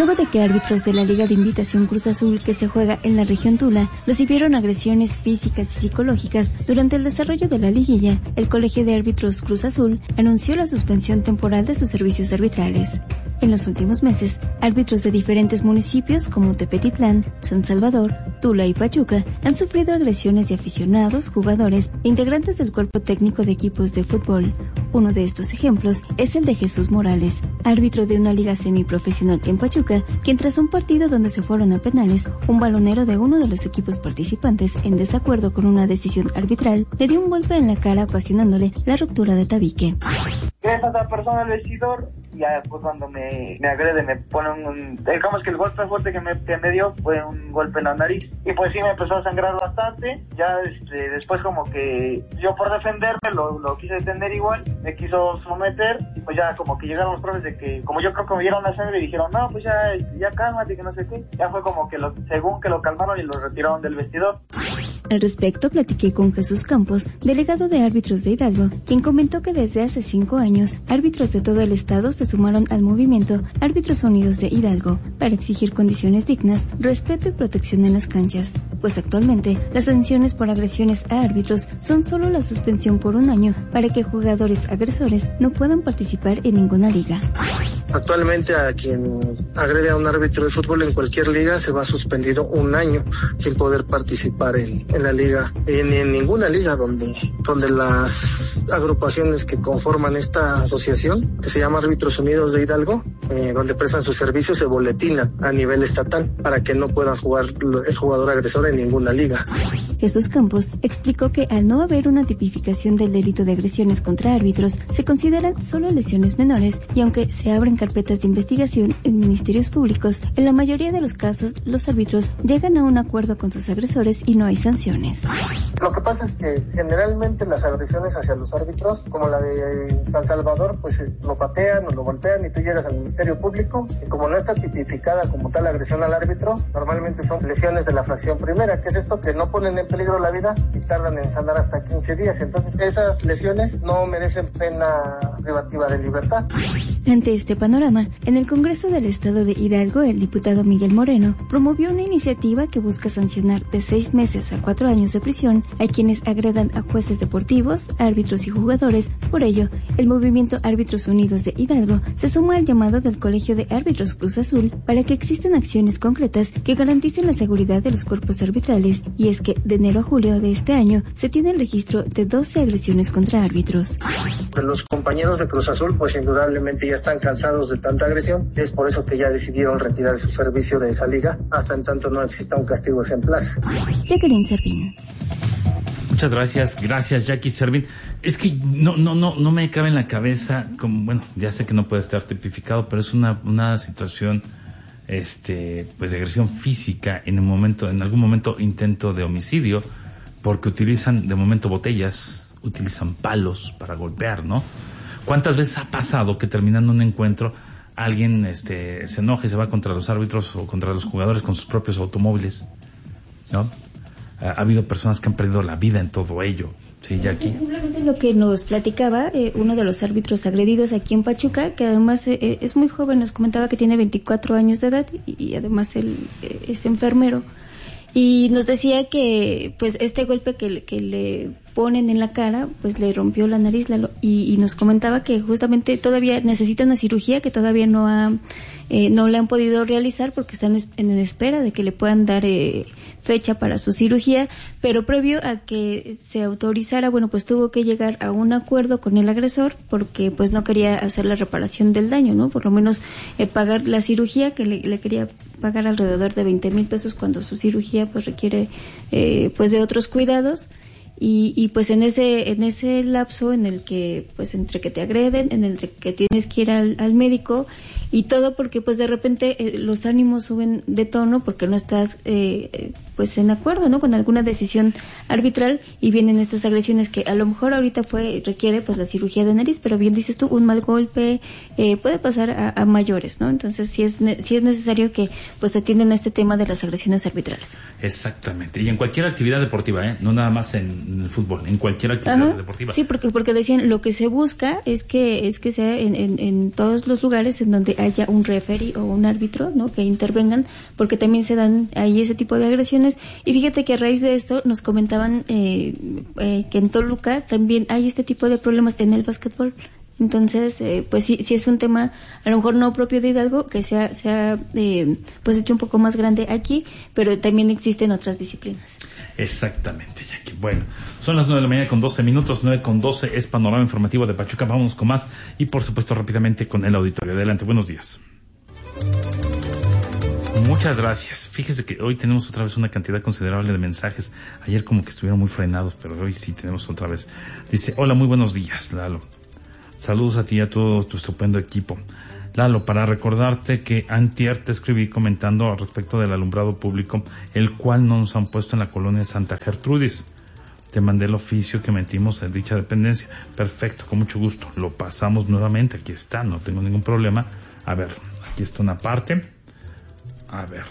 luego de que árbitros de la Liga de Invitación Cruz Azul, que se juega en la región Tula, recibieron agresiones físicas y psicológicas durante el desarrollo de la liguilla. El Colegio de Árbitros Cruz Azul anunció la suspensión temporal de sus servicios arbitrales. En los últimos meses, árbitros de diferentes municipios como Tepetitlán, San Salvador, Tula y Pachuca han sufrido agresiones de aficionados, jugadores e integrantes del cuerpo técnico de equipos de fútbol. Uno de estos ejemplos es el de Jesús Morales, árbitro de una liga semiprofesional en Pachuca, quien tras un partido donde se fueron a penales, un balonero de uno de los equipos participantes, en desacuerdo con una decisión arbitral, le dio un golpe en la cara ocasionándole la ruptura de tabique. Esa otra persona al vestidor, y ya pues cuando me, me agrede me pone un, digamos que el golpe fuerte que me, que me dio fue un golpe en la nariz, y pues sí me empezó a sangrar bastante. Ya este, después como que yo por defenderme lo, lo quise detener igual, me quiso someter, y pues ya como que llegaron los profes de que, como yo creo que me vieron la sangre y dijeron, no, pues ya, ya cálmate, que no sé qué. Ya fue como que lo, según que lo calmaron y lo retiraron del vestidor. Al respecto, platiqué con Jesús Campos, delegado de árbitros de Hidalgo, quien comentó que desde hace cinco años, árbitros de todo el estado se sumaron al movimiento Árbitros Unidos de Hidalgo para exigir condiciones dignas, respeto y protección en las canchas, pues actualmente las sanciones por agresiones a árbitros son solo la suspensión por un año para que jugadores agresores no puedan participar en ninguna liga. Actualmente a quien agrede a un árbitro de fútbol en cualquier liga se va suspendido un año sin poder participar en, en la liga, en, en ninguna liga donde, donde las agrupaciones que conforman esta asociación, que se llama Árbitros Unidos de Hidalgo, eh, donde prestan sus servicios, se boletinan a nivel estatal para que no pueda jugar el jugador agresor en ninguna liga. Jesús Campos explicó que al no haber una tipificación del delito de agresiones contra árbitros, se consideran solo lesiones menores, y aunque se abren carpetas de investigación en ministerios públicos, en la mayoría de los casos los árbitros llegan a un acuerdo con sus agresores y no hay sanciones. Lo que pasa es que generalmente las agresiones hacia los árbitros, como la de San Salvador, pues lo patean o lo golpean y tú llegas al ministerio público, y como no está tipificada como tal agresión al árbitro, normalmente son lesiones de la fracción primera, que es esto que no ponen en peligro la vida y tardan en sanar hasta quince días. Entonces esas lesiones no merecen pena privativa de libertad. Ante este panorama, en el Congreso del Estado de Hidalgo, el diputado Miguel Moreno promovió una iniciativa que busca sancionar de seis meses a cuatro años de prisión a quienes agredan a jueces deportivos, árbitros y jugadores. Por ello, el movimiento Árbitros Unidos de Hidalgo se suma al llamado del Colegio de Árbitros Cruz Azul para que existan acciones concretas que garanticen la seguridad de los cuerpos arbitrales, y es que de enero a julio de este año se tiene el registro de doce agresiones contra árbitros. Los compañeros de Cruz Azul pues indudablemente ya están cansados de tanta agresión, es por eso que ya decidieron retirar su servicio de esa liga hasta en tanto no exista un castigo ejemplar. Jacqueline Servín. Muchas gracias, gracias Jackie Servín. Es que no, no, no, no me cabe en la cabeza, como, bueno, ya sé que no puede estar tipificado, pero es una, una situación, este, pues de agresión física en un momento, en algún momento intento de homicidio, porque utilizan de momento botellas, utilizan palos para golpear, ¿no? ¿Cuántas veces ha pasado que terminando un encuentro alguien, este, se enoja y se va contra los árbitros o contra los jugadores con sus propios automóviles, ¿no? Ha habido personas que han perdido la vida en todo ello. Sí, Jackie. Simplemente lo que nos platicaba eh, uno de los árbitros agredidos aquí en Pachuca, que además eh, es muy joven, nos comentaba que tiene veinticuatro años de edad y, y además él eh, es enfermero. Y nos decía que pues este golpe que, que le ponen en la cara pues le rompió la nariz la, y, y nos comentaba que justamente todavía necesita una cirugía que todavía no ha eh, no le han podido realizar porque están en espera de que le puedan dar eh, fecha para su cirugía, pero previo a que se autorizara, bueno, pues tuvo que llegar a un acuerdo con el agresor porque pues no quería hacer la reparación del daño, ¿no? Por lo menos eh, pagar la cirugía, que le, le quería pagar alrededor de veinte mil pesos cuando su cirugía pues requiere eh, pues de otros cuidados. Y, y pues en ese en ese lapso en el que pues entre que te agreden, en el que tienes que ir al, al médico y todo porque pues de repente eh, los ánimos suben de tono porque no estás eh, pues en acuerdo, ¿no? Con alguna decisión arbitral y vienen estas agresiones que a lo mejor ahorita fue requiere pues la cirugía de nariz, pero bien dices tú, un mal golpe eh, puede pasar a, a mayores, ¿no? Entonces sí es sí es necesario que pues atiendan este tema de las agresiones arbitrales. Exactamente, y en cualquier actividad deportiva, ¿eh? No nada más en en el fútbol, en cualquier actividad Ajá, deportiva. Sí, porque porque decían lo que se busca es que es que sea en, en, en todos los lugares en donde haya un referee o un árbitro, ¿no? Que intervengan, porque también se dan ahí ese tipo de agresiones. Y fíjate que a raíz de esto nos comentaban eh, eh, que en Toluca también hay este tipo de problemas en el básquetbol. Entonces, eh, pues sí, sí es un tema a lo mejor no propio de Hidalgo, que se ha, se ha eh, pues hecho un poco más grande aquí, pero también existen otras disciplinas. Exactamente, Jackie. Bueno, son las nueve de la mañana con doce minutos, nueve con doce es Panorama Informativo de Pachuca. Vámonos con más y por supuesto rápidamente con el auditorio. Adelante, buenos días. Muchas gracias. Fíjese que hoy tenemos otra vez una cantidad considerable de mensajes. Ayer como que estuvieron muy frenados, pero hoy sí tenemos otra vez. Dice, hola, muy buenos días, Lalo. Saludos a ti y a todo tu estupendo equipo. Lalo, para recordarte que antier te escribí comentando al respecto del alumbrado público, el cual no nos han puesto en la colonia Santa Gertrudis. Te mandé el oficio que metimos en dicha dependencia. Perfecto, con mucho gusto. Lo pasamos nuevamente. Aquí está, no tengo ningún problema. A ver, aquí está una parte. A ver.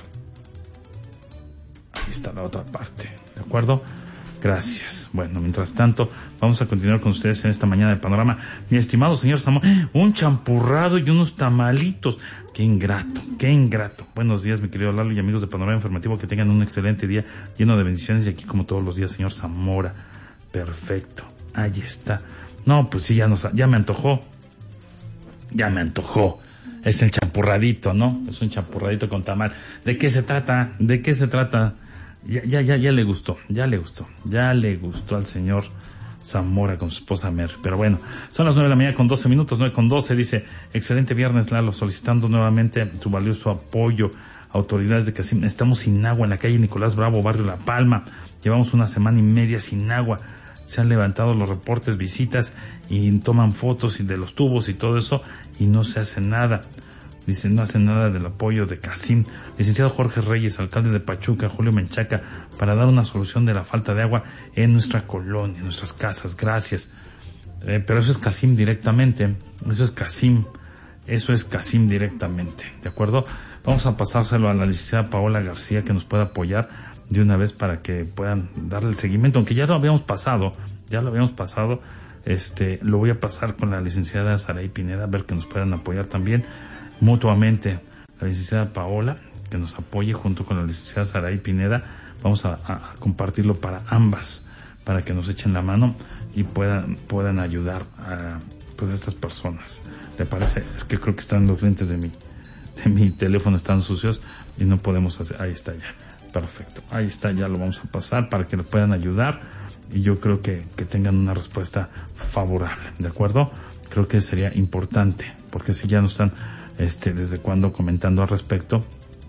Aquí está la otra parte. ¿De acuerdo? Gracias. Bueno, mientras tanto, vamos a continuar con ustedes en esta mañana de Panorama. Mi estimado señor Zamora, un champurrado y unos tamalitos. Qué ingrato, qué ingrato. Buenos días, mi querido Lalo y amigos de Panorama Informativo. Que tengan un excelente día lleno de bendiciones. Y aquí, como todos los días, señor Zamora. Perfecto. Ahí está. No, pues sí, ya, nos, ya me antojó. Ya me antojó. Es el champurradito, ¿no? Es un champurradito con tamal. ¿De qué se trata? ¿De qué se trata? Ya, ya, ya, ya le gustó, ya le gustó, ya le gustó al señor Zamora con su esposa Mer. Pero bueno, son las nueve de la mañana con doce minutos, nueve con doce, dice, excelente viernes, Lalo, solicitando nuevamente su valioso apoyo a autoridades de Casim. Estamos sin agua en la calle Nicolás Bravo, barrio La Palma. Llevamos una semana y media sin agua. Se han levantado los reportes, visitas y toman fotos y de los tubos y todo eso y no se hace nada. Dice, no hace nada del apoyo de Casim. Licenciado Jorge Reyes, alcalde de Pachuca, Julio Menchaca, para dar una solución de la falta de agua en nuestra colonia, en nuestras casas. Gracias. Eh, pero eso es Casim directamente. Eso es Casim. Eso es Casim directamente. ¿De acuerdo? Vamos a pasárselo a la licenciada Paola García, que nos pueda apoyar de una vez para que puedan darle el seguimiento. Aunque ya lo habíamos pasado, ya lo habíamos pasado. Este, lo voy a pasar con la licenciada Saraí Pineda, a ver que nos puedan apoyar también mutuamente. La licenciada Paola, que nos apoye junto con la licenciada Saraí Pineda. Vamos a, a compartirlo para ambas, para que nos echen la mano y puedan puedan ayudar a pues a estas personas. ¿Le parece? Es que creo que están los lentes de mi de mi teléfono están sucios y no podemos hacer. Ahí está ya. Perfecto. Ahí está, ya lo vamos a pasar para que le puedan ayudar y yo creo que, que tengan una respuesta favorable. ¿De acuerdo? Creo que sería importante, porque si ya no están este desde cuando comentando al respecto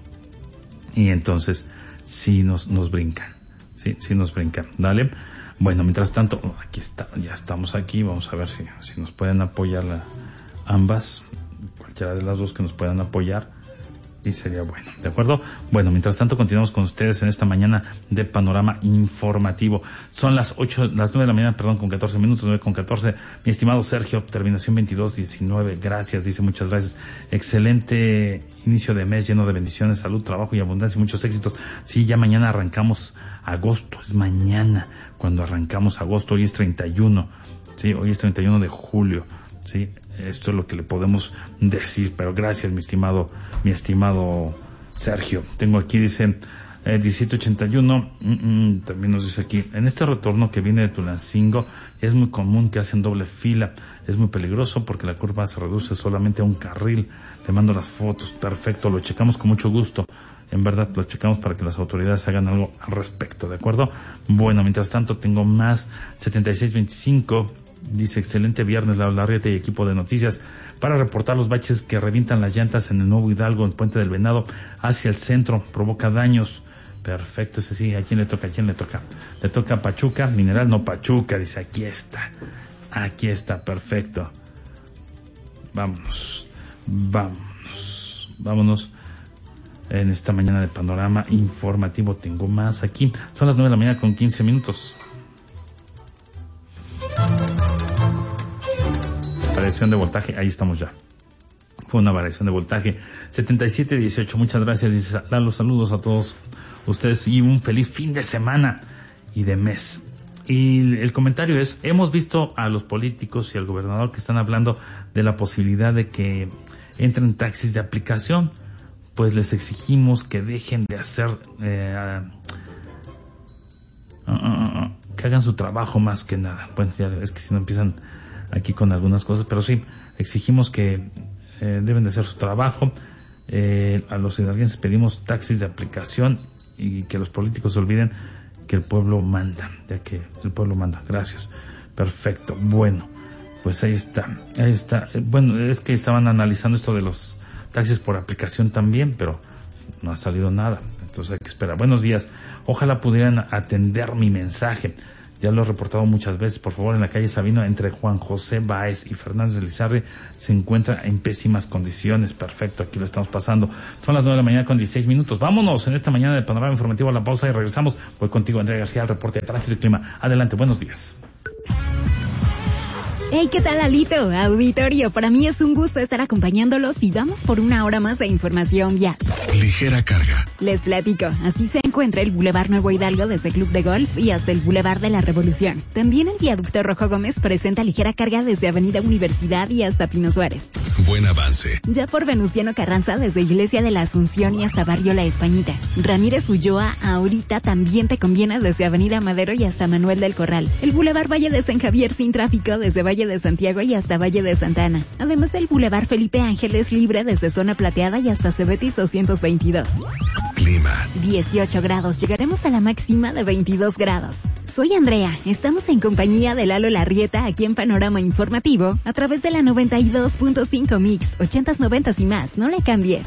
y entonces sí nos nos brincan, sí, sí nos brincan. Dale. Bueno, mientras tanto, aquí está, ya estamos aquí, vamos a ver si, si nos pueden apoyar la, ambas, cualquiera de las dos que nos puedan apoyar y sería bueno, ¿de acuerdo? Bueno, mientras tanto continuamos con ustedes en esta mañana de Panorama Informativo. Son las ocho, las nueve de la mañana, perdón, con catorce minutos, nueve con catorce. Mi estimado Sergio, terminación veintidós diecinueve, gracias, dice, muchas gracias. Excelente inicio de mes lleno de bendiciones, salud, trabajo y abundancia y muchos éxitos. Sí, ya mañana arrancamos agosto, es mañana cuando arrancamos agosto, hoy es treinta y uno, sí, hoy es treinta y uno de julio, sí. Esto es lo que le podemos decir, pero gracias, mi estimado, mi estimado Sergio. Tengo aquí, dice, eh, diecisiete ochenta y uno, mm, mm, también nos dice aquí, en este retorno que viene de Tulancingo, es muy común que hacen doble fila, es muy peligroso porque la curva se reduce solamente a un carril. Le mando las fotos, perfecto, lo checamos con mucho gusto. En verdad lo checamos para que las autoridades hagan algo al respecto, ¿de acuerdo? Bueno, mientras tanto tengo más, setenta y seis veinticinco, dice, excelente viernes, la Larrieta y equipo de noticias, para reportar los baches que revientan las llantas en el Nuevo Hidalgo, el Puente del Venado, hacia el centro, provoca daños. Perfecto, ese sí, ¿a quién le toca? ¿A quién le toca? Le toca a Pachuca, Mineral, no Pachuca, dice, aquí está, aquí está, perfecto. Vámonos, vámonos, vámonos. En esta mañana de Panorama Informativo tengo más aquí. Son las nueve de la mañana con quince minutos. Variación de voltaje, ahí estamos ya. Fue una variación de voltaje. setenta y siete dieciocho, muchas gracias. Dice Lalo, saludos a todos ustedes y un feliz fin de semana y de mes. y el comentario es, hemos visto a los políticos y al gobernador que están hablando de la posibilidad de que entren taxis de aplicación, pues les exigimos que dejen de hacer, eh, uh, uh, uh, que hagan su trabajo más que nada. Bueno, ya es que si no empiezan aquí con algunas cosas, pero sí, exigimos que eh, deben de hacer su trabajo. Eh, a los ciudadanos pedimos taxis de aplicación y que los políticos se olviden que el pueblo manda, ya que el pueblo manda. Gracias. Perfecto. Bueno, pues ahí está. Ahí está. Bueno, es que estaban analizando esto de los taxis por aplicación también, pero no ha salido nada. Entonces hay que esperar. Buenos días. Ojalá pudieran atender mi mensaje. Ya lo he reportado muchas veces. Por favor, en la calle Sabino, entre Juan José Báez y Fernández de Lizardi, se encuentra en pésimas condiciones. Perfecto, aquí lo estamos pasando. Son las nueve de la mañana con dieciséis minutos. Vámonos en esta mañana de Panorama Informativo a la pausa y regresamos. Voy contigo, Andrea García, al reporte de tránsito y clima. Adelante, buenos días. Hey, ¿qué tal, Alito? Auditorio, para mí es un gusto estar acompañándolos y vamos por una hora más de información vial. Ligera carga. Les platico, así se encuentra el Boulevard Nuevo Hidalgo desde Club de Golf y hasta el Boulevard de la Revolución. También el Viaducto Rojo Gómez presenta ligera carga desde Avenida Universidad y hasta Pino Suárez. Buen avance. Ya por Venustiano Carranza desde Iglesia de la Asunción y hasta Barrio La Españita. Ramírez Ulloa, ahorita también te conviene desde Avenida Madero y hasta Manuel del Corral. El Boulevard Valle de San Javier sin tráfico desde Valle de Santiago y hasta Valle de Santa Ana. Además del Boulevard Felipe Ángeles libre desde Zona Plateada y hasta Cebetis doscientos veintidós. Clima. dieciocho grados, llegaremos a la máxima de veintidós grados. Soy Andrea, estamos en compañía de Lalo Larrieta aquí en Panorama Informativo a través de la noventa y dos punto cinco Mix, ochentas, noventas y más, no le cambies.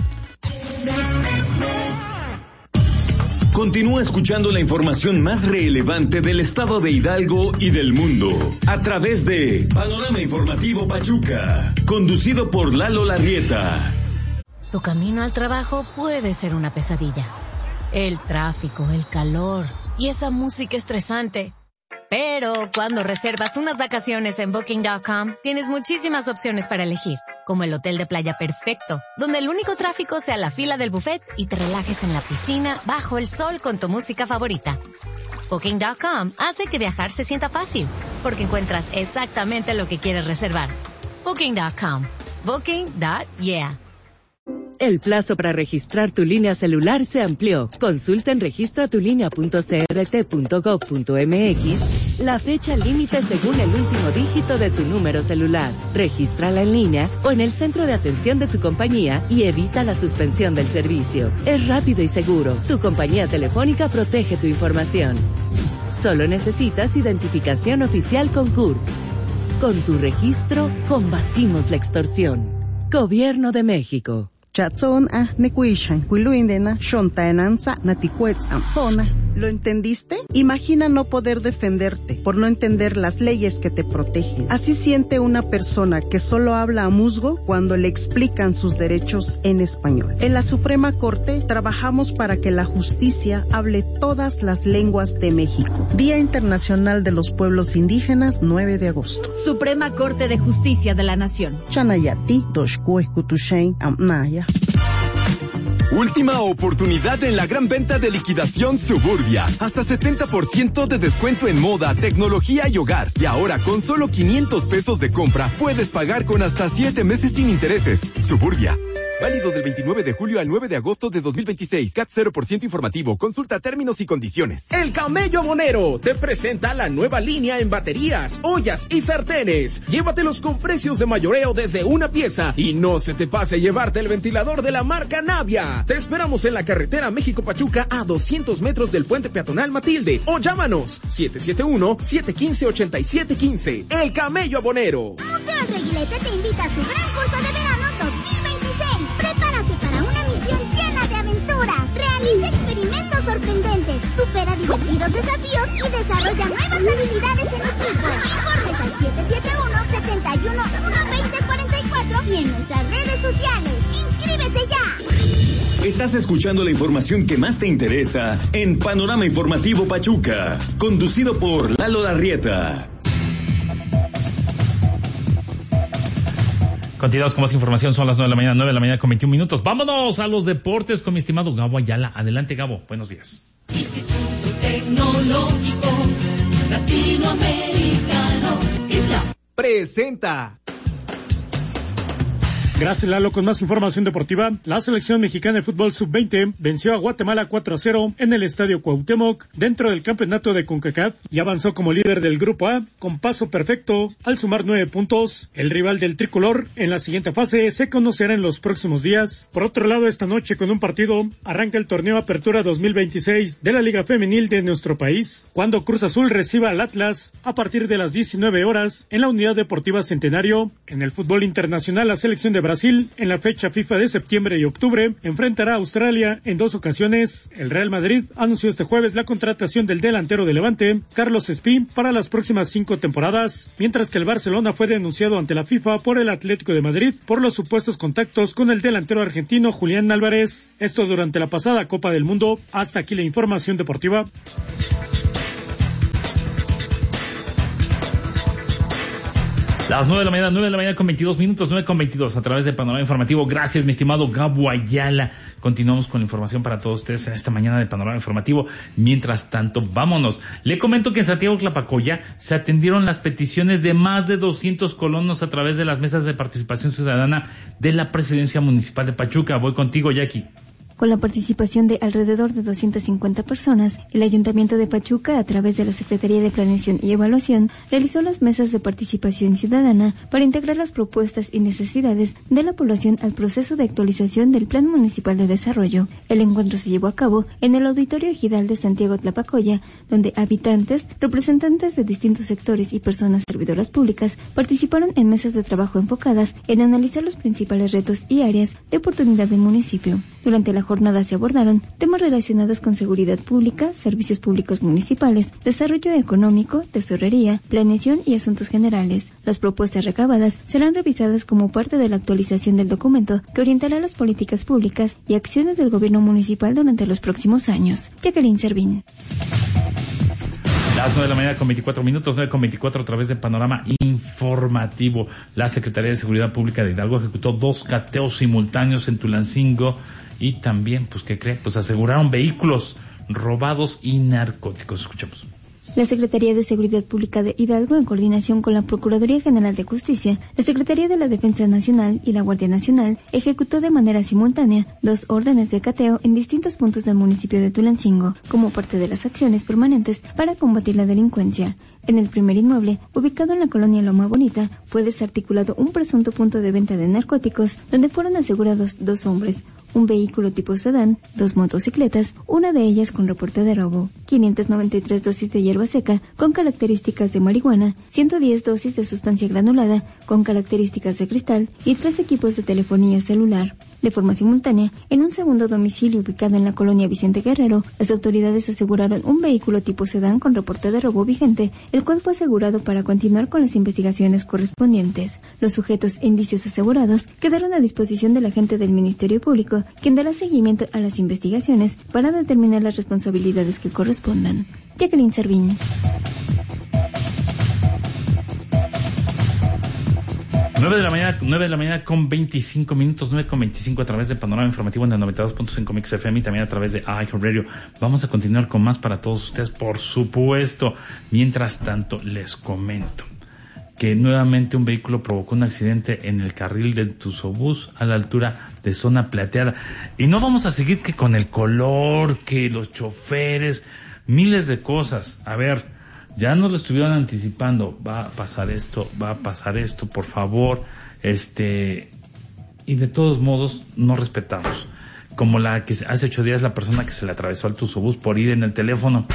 Continúa escuchando la información más relevante del estado de Hidalgo y del mundo a través de Panorama Informativo Pachuca, conducido por Lalo Larrieta. Tu camino al trabajo puede ser una pesadilla. El tráfico, el calor y esa música estresante. Pero cuando reservas unas vacaciones en Booking punto com, tienes muchísimas opciones para elegir, como el hotel de playa perfecto, donde el único tráfico sea la fila del buffet y te relajes en la piscina bajo el sol con tu música favorita. Booking punto com hace que viajar se sienta fácil, porque encuentras exactamente lo que quieres reservar. Booking punto com. Booking. Yeah. El plazo para registrar tu línea celular se amplió. Consulta en registra tu línea punto c r t punto gov punto m x la fecha límite según el último dígito de tu número celular. Regístrala en línea o en el centro de atención de tu compañía y evita la suspensión del servicio. Es rápido y seguro. Tu compañía telefónica protege tu información. Solo necesitas identificación oficial con C U R. Con tu registro, combatimos la extorsión. Gobierno de México. Chatson a Nekuishan, Quiluindena, Shontaenanza, Naticuetz Ampona. ¿Lo entendiste? Imagina no poder defenderte por no entender las leyes que te protegen. Así siente una persona que solo habla a musgo cuando le explican sus derechos en español. En la Suprema Corte trabajamos para que la justicia hable todas las lenguas de México. Día Internacional de los Pueblos Indígenas, nueve de agosto. Suprema Corte de Justicia de la Nación. Chanayati, Doshkue Kutushain, Amnaya. Última oportunidad en la gran venta de liquidación Suburbia. Hasta setenta por ciento de descuento en moda, tecnología y hogar. Y ahora con solo quinientos pesos de compra puedes pagar con hasta siete meses sin intereses. Suburbia. Válido del veintinueve de julio al nueve de agosto de dos mil veintiséis. C A T cero por ciento informativo. Consulta términos y condiciones. El Camello Abonero te presenta la nueva línea en baterías, ollas y sartenes. Llévatelos con precios de mayoreo desde una pieza y no se te pase llevarte el ventilador de la marca Navia. Te esperamos en la carretera México-Pachuca a doscientos metros del puente peatonal Matilde o llámanos siete siete uno, siete uno cinco, ocho siete uno cinco. El Camello Abonero. Museo El Reguilete te invita a su gran curso de verano dos mil veintiséis. Prepárate para una misión llena de aventuras. Realiza experimentos sorprendentes, supera divertidos desafíos y desarrolla nuevas habilidades en equipo. Informes al siete siete uno, siete uno uno, dos cero cuatro cuatro y en nuestras redes sociales. ¡Inscríbete ya! Estás escuchando la información que más te interesa en Panorama Informativo Pachuca, conducido por Lalo Larrieta. Continuamos con más información, son las nueve de la mañana, nueve de la mañana con veintiún minutos. Vámonos a los deportes con mi estimado Gabo Ayala. Adelante, Gabo, buenos días. Instituto Tecnológico Latino presenta. Gracias, Lalo. Con más información deportiva, la selección mexicana de fútbol sub veinte venció a Guatemala cuatro a cero en el Estadio Cuauhtémoc dentro del campeonato de CONCACAF y avanzó como líder del Grupo A con paso perfecto al sumar nueve puntos. El rival del tricolor en la siguiente fase se conocerá en los próximos días. Por otro lado, esta noche con un partido arranca el torneo Apertura dos mil veintiséis de la Liga Femenil de nuestro país, cuando Cruz Azul reciba al Atlas a partir de las diecinueve horas en la Unidad Deportiva Centenario. En el fútbol internacional, la selección de Brasil, en la fecha FIFA de septiembre y octubre, enfrentará a Australia en dos ocasiones. El Real Madrid anunció este jueves la contratación del delantero de Levante, Carlos Espí, para las próximas cinco temporadas, mientras que el Barcelona fue denunciado ante la FIFA por el Atlético de Madrid por los supuestos contactos con el delantero argentino Julián Álvarez. Esto durante la pasada Copa del Mundo. Hasta aquí la información deportiva. Las nueve de la mañana, nueve de la mañana con veintidós minutos, nueve con veintidós a través de Panorama Informativo. Gracias, mi estimado Gabo Ayala. Continuamos con la información para todos ustedes en esta mañana de Panorama Informativo. Mientras tanto, vámonos. Le comento que en Santiago Tlapacoya se atendieron las peticiones de más de doscientos colonos a través de las mesas de participación ciudadana de la Presidencia Municipal de Pachuca. Voy contigo, Jackie. Con la participación de alrededor de doscientas cincuenta personas, el Ayuntamiento de Pachuca, a través de la Secretaría de Planeación y Evaluación, realizó las mesas de participación ciudadana para integrar las propuestas y necesidades de la población al proceso de actualización del Plan Municipal de Desarrollo. El encuentro se llevó a cabo en el Auditorio Ejidal de Santiago Tlapacoya, donde habitantes, representantes de distintos sectores y personas servidoras públicas participaron en mesas de trabajo enfocadas en analizar los principales retos y áreas de oportunidad del municipio. Durante la jornada se abordaron temas relacionados con seguridad pública, servicios públicos municipales, desarrollo económico, tesorería, planeación y asuntos generales. Las propuestas recabadas serán revisadas como parte de la actualización del documento que orientará las políticas públicas y acciones del gobierno municipal durante los próximos años. Jacqueline Servín. Las nueve de la mañana con veinticuatro minutos, nueve con veinticuatro a través de Panorama Informativo. La Secretaría de Seguridad Pública de Hidalgo ejecutó dos cateos simultáneos en Tulancingo y también, pues, ¿qué cree? Pues aseguraron vehículos robados y narcóticos. Escuchemos. La Secretaría de Seguridad Pública de Hidalgo, en coordinación con la Procuraduría General de Justicia, la Secretaría de la Defensa Nacional y la Guardia Nacional, ejecutó de manera simultánea dos órdenes de cateo en distintos puntos del municipio de Tulancingo, como parte de las acciones permanentes para combatir la delincuencia. En el primer inmueble, ubicado en la colonia Loma Bonita, fue desarticulado un presunto punto de venta de narcóticos, donde fueron asegurados dos hombres, un vehículo tipo sedán, dos motocicletas, una de ellas con reporte de robo, quinientas noventa y tres dosis de hierba seca con características de marihuana, ciento diez dosis de sustancia granulada con características de cristal y tres equipos de telefonía celular. De forma simultánea, en un segundo domicilio ubicado en la colonia Vicente Guerrero, las autoridades aseguraron un vehículo tipo sedán con reporte de robo vigente, el cual fue asegurado para continuar con las investigaciones correspondientes. Los sujetos e indicios asegurados quedaron a disposición del agente del Ministerio Público, quien dará seguimiento a las investigaciones para determinar las responsabilidades que correspondan. Jacqueline Servín. nueve de la mañana, nueve de la mañana con veinticinco minutos, nueve con veinticinco a través de Panorama Informativo en el noventa y dos punto cinco Mix F M y también a través de iHeartRadio. Vamos a continuar con más para todos ustedes, por supuesto. Mientras tanto, les comento que nuevamente un vehículo provocó un accidente en el carril del Tuzobús a la altura de Zona Plateada. Y no vamos a seguir que con el color, que los choferes, miles de cosas. A ver, ya nos lo estuvieron anticipando, va a pasar esto, va a pasar esto, por favor, este, y de todos modos no respetamos, como la que hace ocho días la persona que se le atravesó al Tuzobús por ir en el teléfono,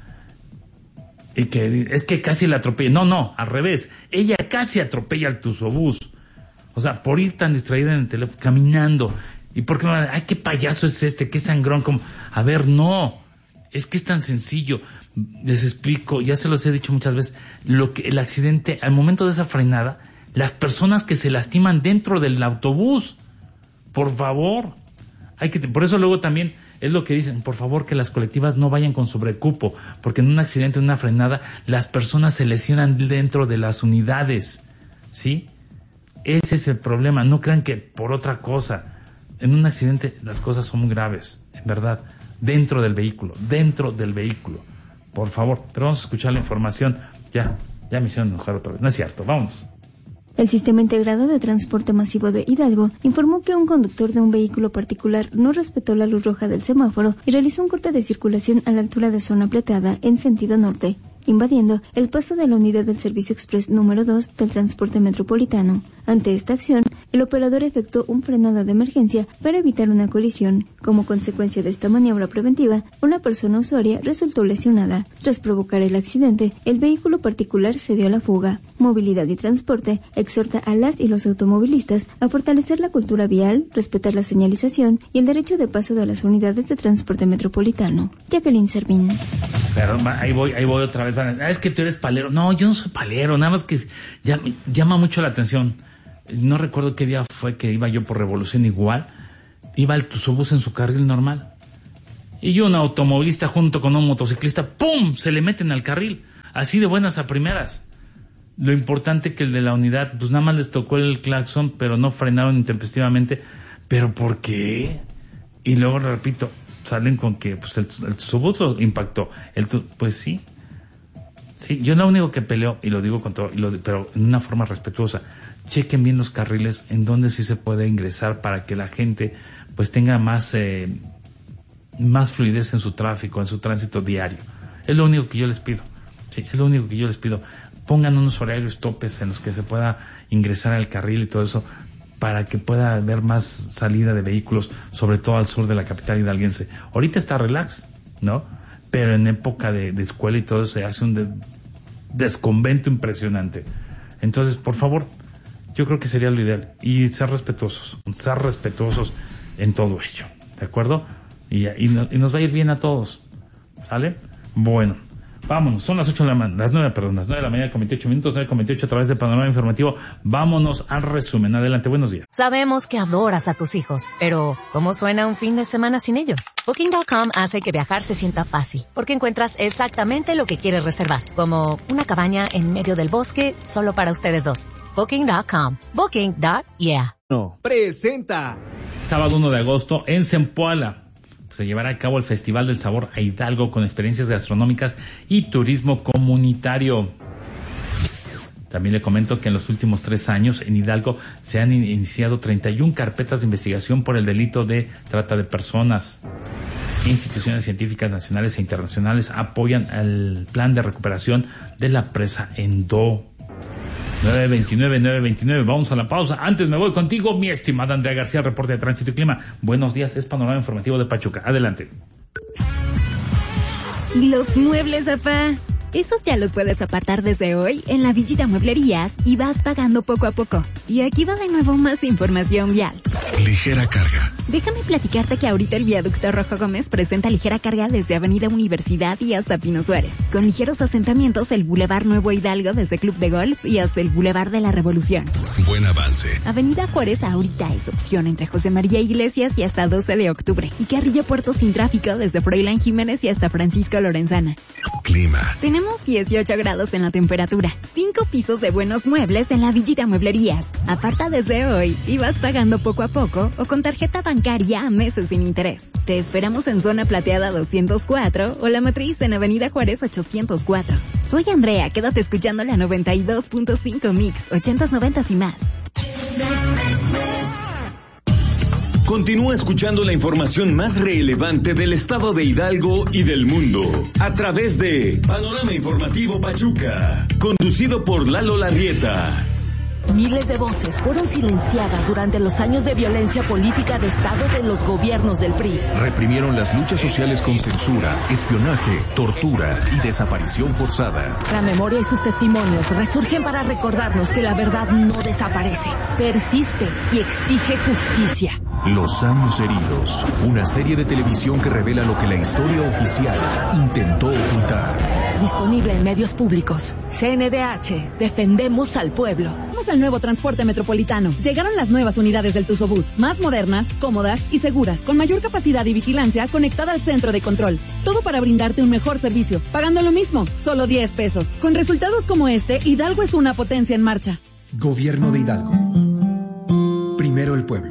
y que es que casi la atropella, no, no, al revés, ella casi atropella al Tuzobús, o sea, por ir tan distraída en el teléfono, caminando, y porque, ay, qué payaso es este, qué sangrón, como, a ver, no, es que es tan sencillo. Les explico, ya se los he dicho muchas veces, lo que el accidente, al momento de esa frenada, las personas que se lastiman dentro del autobús, por favor, hay que, por eso luego también es lo que dicen, por favor que las colectivas no vayan con sobrecupo, porque en un accidente, en una frenada, las personas se lesionan dentro de las unidades, ¿sí? Ese es el problema, no crean que por otra cosa, en un accidente las cosas son muy graves, en verdad, dentro del vehículo, dentro del vehículo. Por favor, pero vamos a escuchar la información. Ya, ya me hicieron enojar otra vez. No es cierto, vamos. El Sistema Integrado de Transporte Masivo de Hidalgo informó que un conductor de un vehículo particular no respetó la luz roja del semáforo y realizó un corte de circulación a la altura de Zona Plateada en sentido norte, invadiendo el paso de la unidad del Servicio Express número dos del transporte metropolitano. Ante esta acción, el operador efectuó un frenado de emergencia para evitar una colisión. Como consecuencia de esta maniobra preventiva, una persona usuaria resultó lesionada. Tras provocar el accidente, el vehículo particular se dio a la fuga. Movilidad y Transporte exhorta a las y los automovilistas a fortalecer la cultura vial, respetar la señalización y el derecho de paso de las unidades de transporte metropolitano. Jacqueline Servín. Pero ahí voy, ahí voy otra vez. Ah, es que tú eres palero. No, yo no soy palero, nada más que ya, llama mucho la atención. No recuerdo qué día fue que iba yo por Revolución igual. Iba el Tuzobús en su carril normal. Y un automovilista junto con un motociclista, ¡pum!, se le meten al carril. Así de buenas a primeras. Lo importante que el de la unidad, pues nada más les tocó el claxon, pero no frenaron intempestivamente. ¿Pero por qué? Y luego, repito, salen con que pues el, el Tuzobús lo impactó. El, pues sí. Sí, yo lo único que peleo, y lo digo con todo, y lo, pero en una forma respetuosa, chequen bien los carriles en donde sí se puede ingresar para que la gente pues tenga más eh, más fluidez en su tráfico, en su tránsito diario. Es lo único que yo les pido. Sí, es lo único que yo les pido. Pongan unos horarios topes en los que se pueda ingresar al carril y todo eso, para que pueda haber más salida de vehículos, sobre todo al sur de la capital hidalguense. Ahorita está relax, ¿no? Pero en época de, de escuela y todo se hace un de, desconvento impresionante. Entonces, por favor, yo creo que sería lo ideal. Y ser respetuosos, ser respetuosos en todo ello, ¿de acuerdo? Y, y, y nos va a ir bien a todos, ¿sale? Bueno, vámonos, son las ocho de la mañana, las nueve, perdón, las nueve de la mañana con veintiocho minutos, nueve con veintiocho a través de Panorama Informativo. Vámonos al resumen. Adelante, buenos días. Sabemos que adoras a tus hijos, pero ¿cómo suena un fin de semana sin ellos? Booking punto com hace que viajar se sienta fácil, porque encuentras exactamente lo que quieres reservar, como una cabaña en medio del bosque solo para ustedes dos. Booking punto com. Booking. Yeah. No. Presenta. Sábado uno de agosto en Zempoala se llevará a cabo el Festival del Sabor a Hidalgo con experiencias gastronómicas y turismo comunitario. También le comento que en los últimos tres años en Hidalgo se han iniciado treinta y una carpetas de investigación por el delito de trata de personas. Instituciones científicas nacionales e internacionales apoyan el plan de recuperación de la presa Endó. nueve veintinueve, nueve veintinueve, vamos a la pausa. Antes me voy contigo, mi estimada Andrea García, reporte de Tránsito y Clima. Buenos días, es Panorama Informativo de Pachuca. Adelante. Los muebles, papá. Esos ya los puedes apartar desde hoy en la Villita Mueblerías y vas pagando poco a poco. Y aquí va de nuevo más información vial. Ligera carga. Déjame platicarte que ahorita el viaducto Rojo Gómez presenta ligera carga desde Avenida Universidad y hasta Pino Suárez, con ligeros asentamientos el Boulevard Nuevo Hidalgo desde Club de Golf y hasta el Boulevard de la Revolución. Buen avance. Avenida Juárez ahorita es opción entre José María Iglesias y hasta doce de octubre. Y Carrillo Puerto sin tráfico desde Froilán Jiménez y hasta Francisco Lorenzana. Clima. Tenemos dieciocho grados en la temperatura, cinco pisos de buenos muebles en la Villita Mueblerías. Aparta desde hoy y vas pagando poco a poco o con tarjeta bancaria a meses sin interés. Te esperamos en Zona Plateada doscientos cuatro o La Matriz en Avenida Juárez ochocientos cuatro. Soy Andrea, quédate escuchando la noventa y dos punto cinco Mix, ochentas, noventas y más. Continúa escuchando la información más relevante del estado de Hidalgo y del mundo a través de Panorama Informativo Pachuca, conducido por Lalo Larrieta. Miles de voces fueron silenciadas durante los años de violencia política de Estado de los gobiernos del P R I. Reprimieron las luchas sociales con censura, espionaje, tortura y desaparición forzada. La memoria y sus testimonios resurgen para recordarnos que la verdad no desaparece, persiste y exige justicia. Los años heridos, una serie de televisión que revela lo que la historia oficial intentó ocultar. Disponible en medios públicos. C N D H, defendemos al pueblo. Vamos al nuevo transporte metropolitano. Llegaron las nuevas unidades del Tuzobús, más modernas, cómodas y seguras, con mayor capacidad y vigilancia conectada al centro de control. Todo para brindarte un mejor servicio, pagando lo mismo, solo diez pesos. Con resultados como este, Hidalgo es una potencia en marcha. Gobierno de Hidalgo. Primero el pueblo.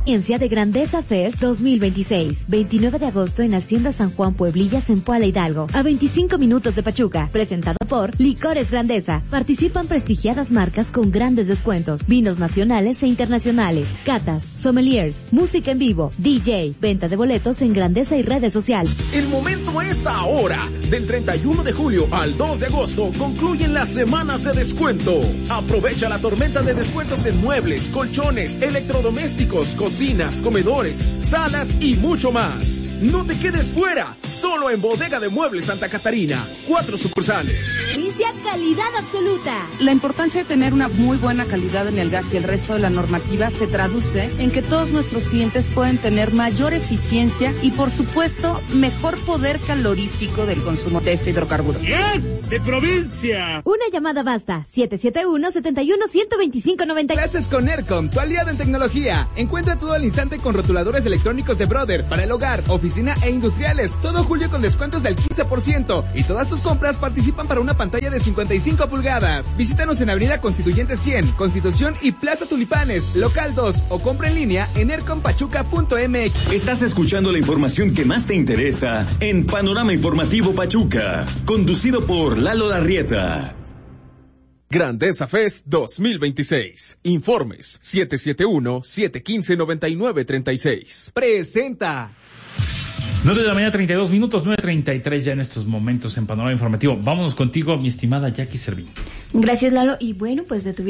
Experiencia de Grandeza Fest dos mil veintiséis. veintinueve de agosto en Hacienda San Juan Pueblillas en Puala Hidalgo. A veinticinco minutos de Pachuca. Presentado por Licores Grandeza. Participan prestigiadas marcas con grandes descuentos. Vinos nacionales e internacionales. Catas, sommeliers, música en vivo, D J, venta de boletos en Grandeza y redes sociales. El momento es ahora. Del treinta y uno de julio al dos de agosto concluyen las semanas de descuento. Aprovecha la tormenta de descuentos en muebles, colchones, electrodomésticos, cocinas, comedores, salas y mucho más. No te quedes fuera. Solo en Bodega de Muebles Santa Catarina. Cuatro sucursales. Inicia calidad absoluta. La importancia de tener una muy buena calidad en el gas y el resto de la normativa se traduce en que todos nuestros clientes pueden tener mayor eficiencia y, por supuesto, mejor poder calorífico del consumo de este hidrocarburo. ¡Yes! ¡De provincia! Una llamada basta. siete siete uno, siete uno, uno dos cinco, nueve. Clases con Aircom, tu aliado en tecnología. Encuentra todo al instante con rotuladores electrónicos de Brother para el hogar, oficina e industriales. Todo julio con descuentos del quince por ciento. Y todas tus compras participan para una pantalla de cincuenta y cinco pulgadas. Visítanos en Avenida Constituyente cien, Constitución y Plaza Tulipanes, local dos, o compra en línea en aircom pachuca punto m x. Estás escuchando la información que más te interesa en Panorama Informativo Pachuca, conducido por Lalo Larrieta. Grandeza Fest dos mil veintiséis. Informes siete siete uno, siete uno cinco, nueve nueve tres seis. Presenta. nueve de la mañana, treinta y dos minutos, nueve treinta y tres ya en estos momentos en Panorama Informativo. Vámonos contigo, mi estimada Jackie Servín. Gracias, Lalo. Y bueno, pues detuvieron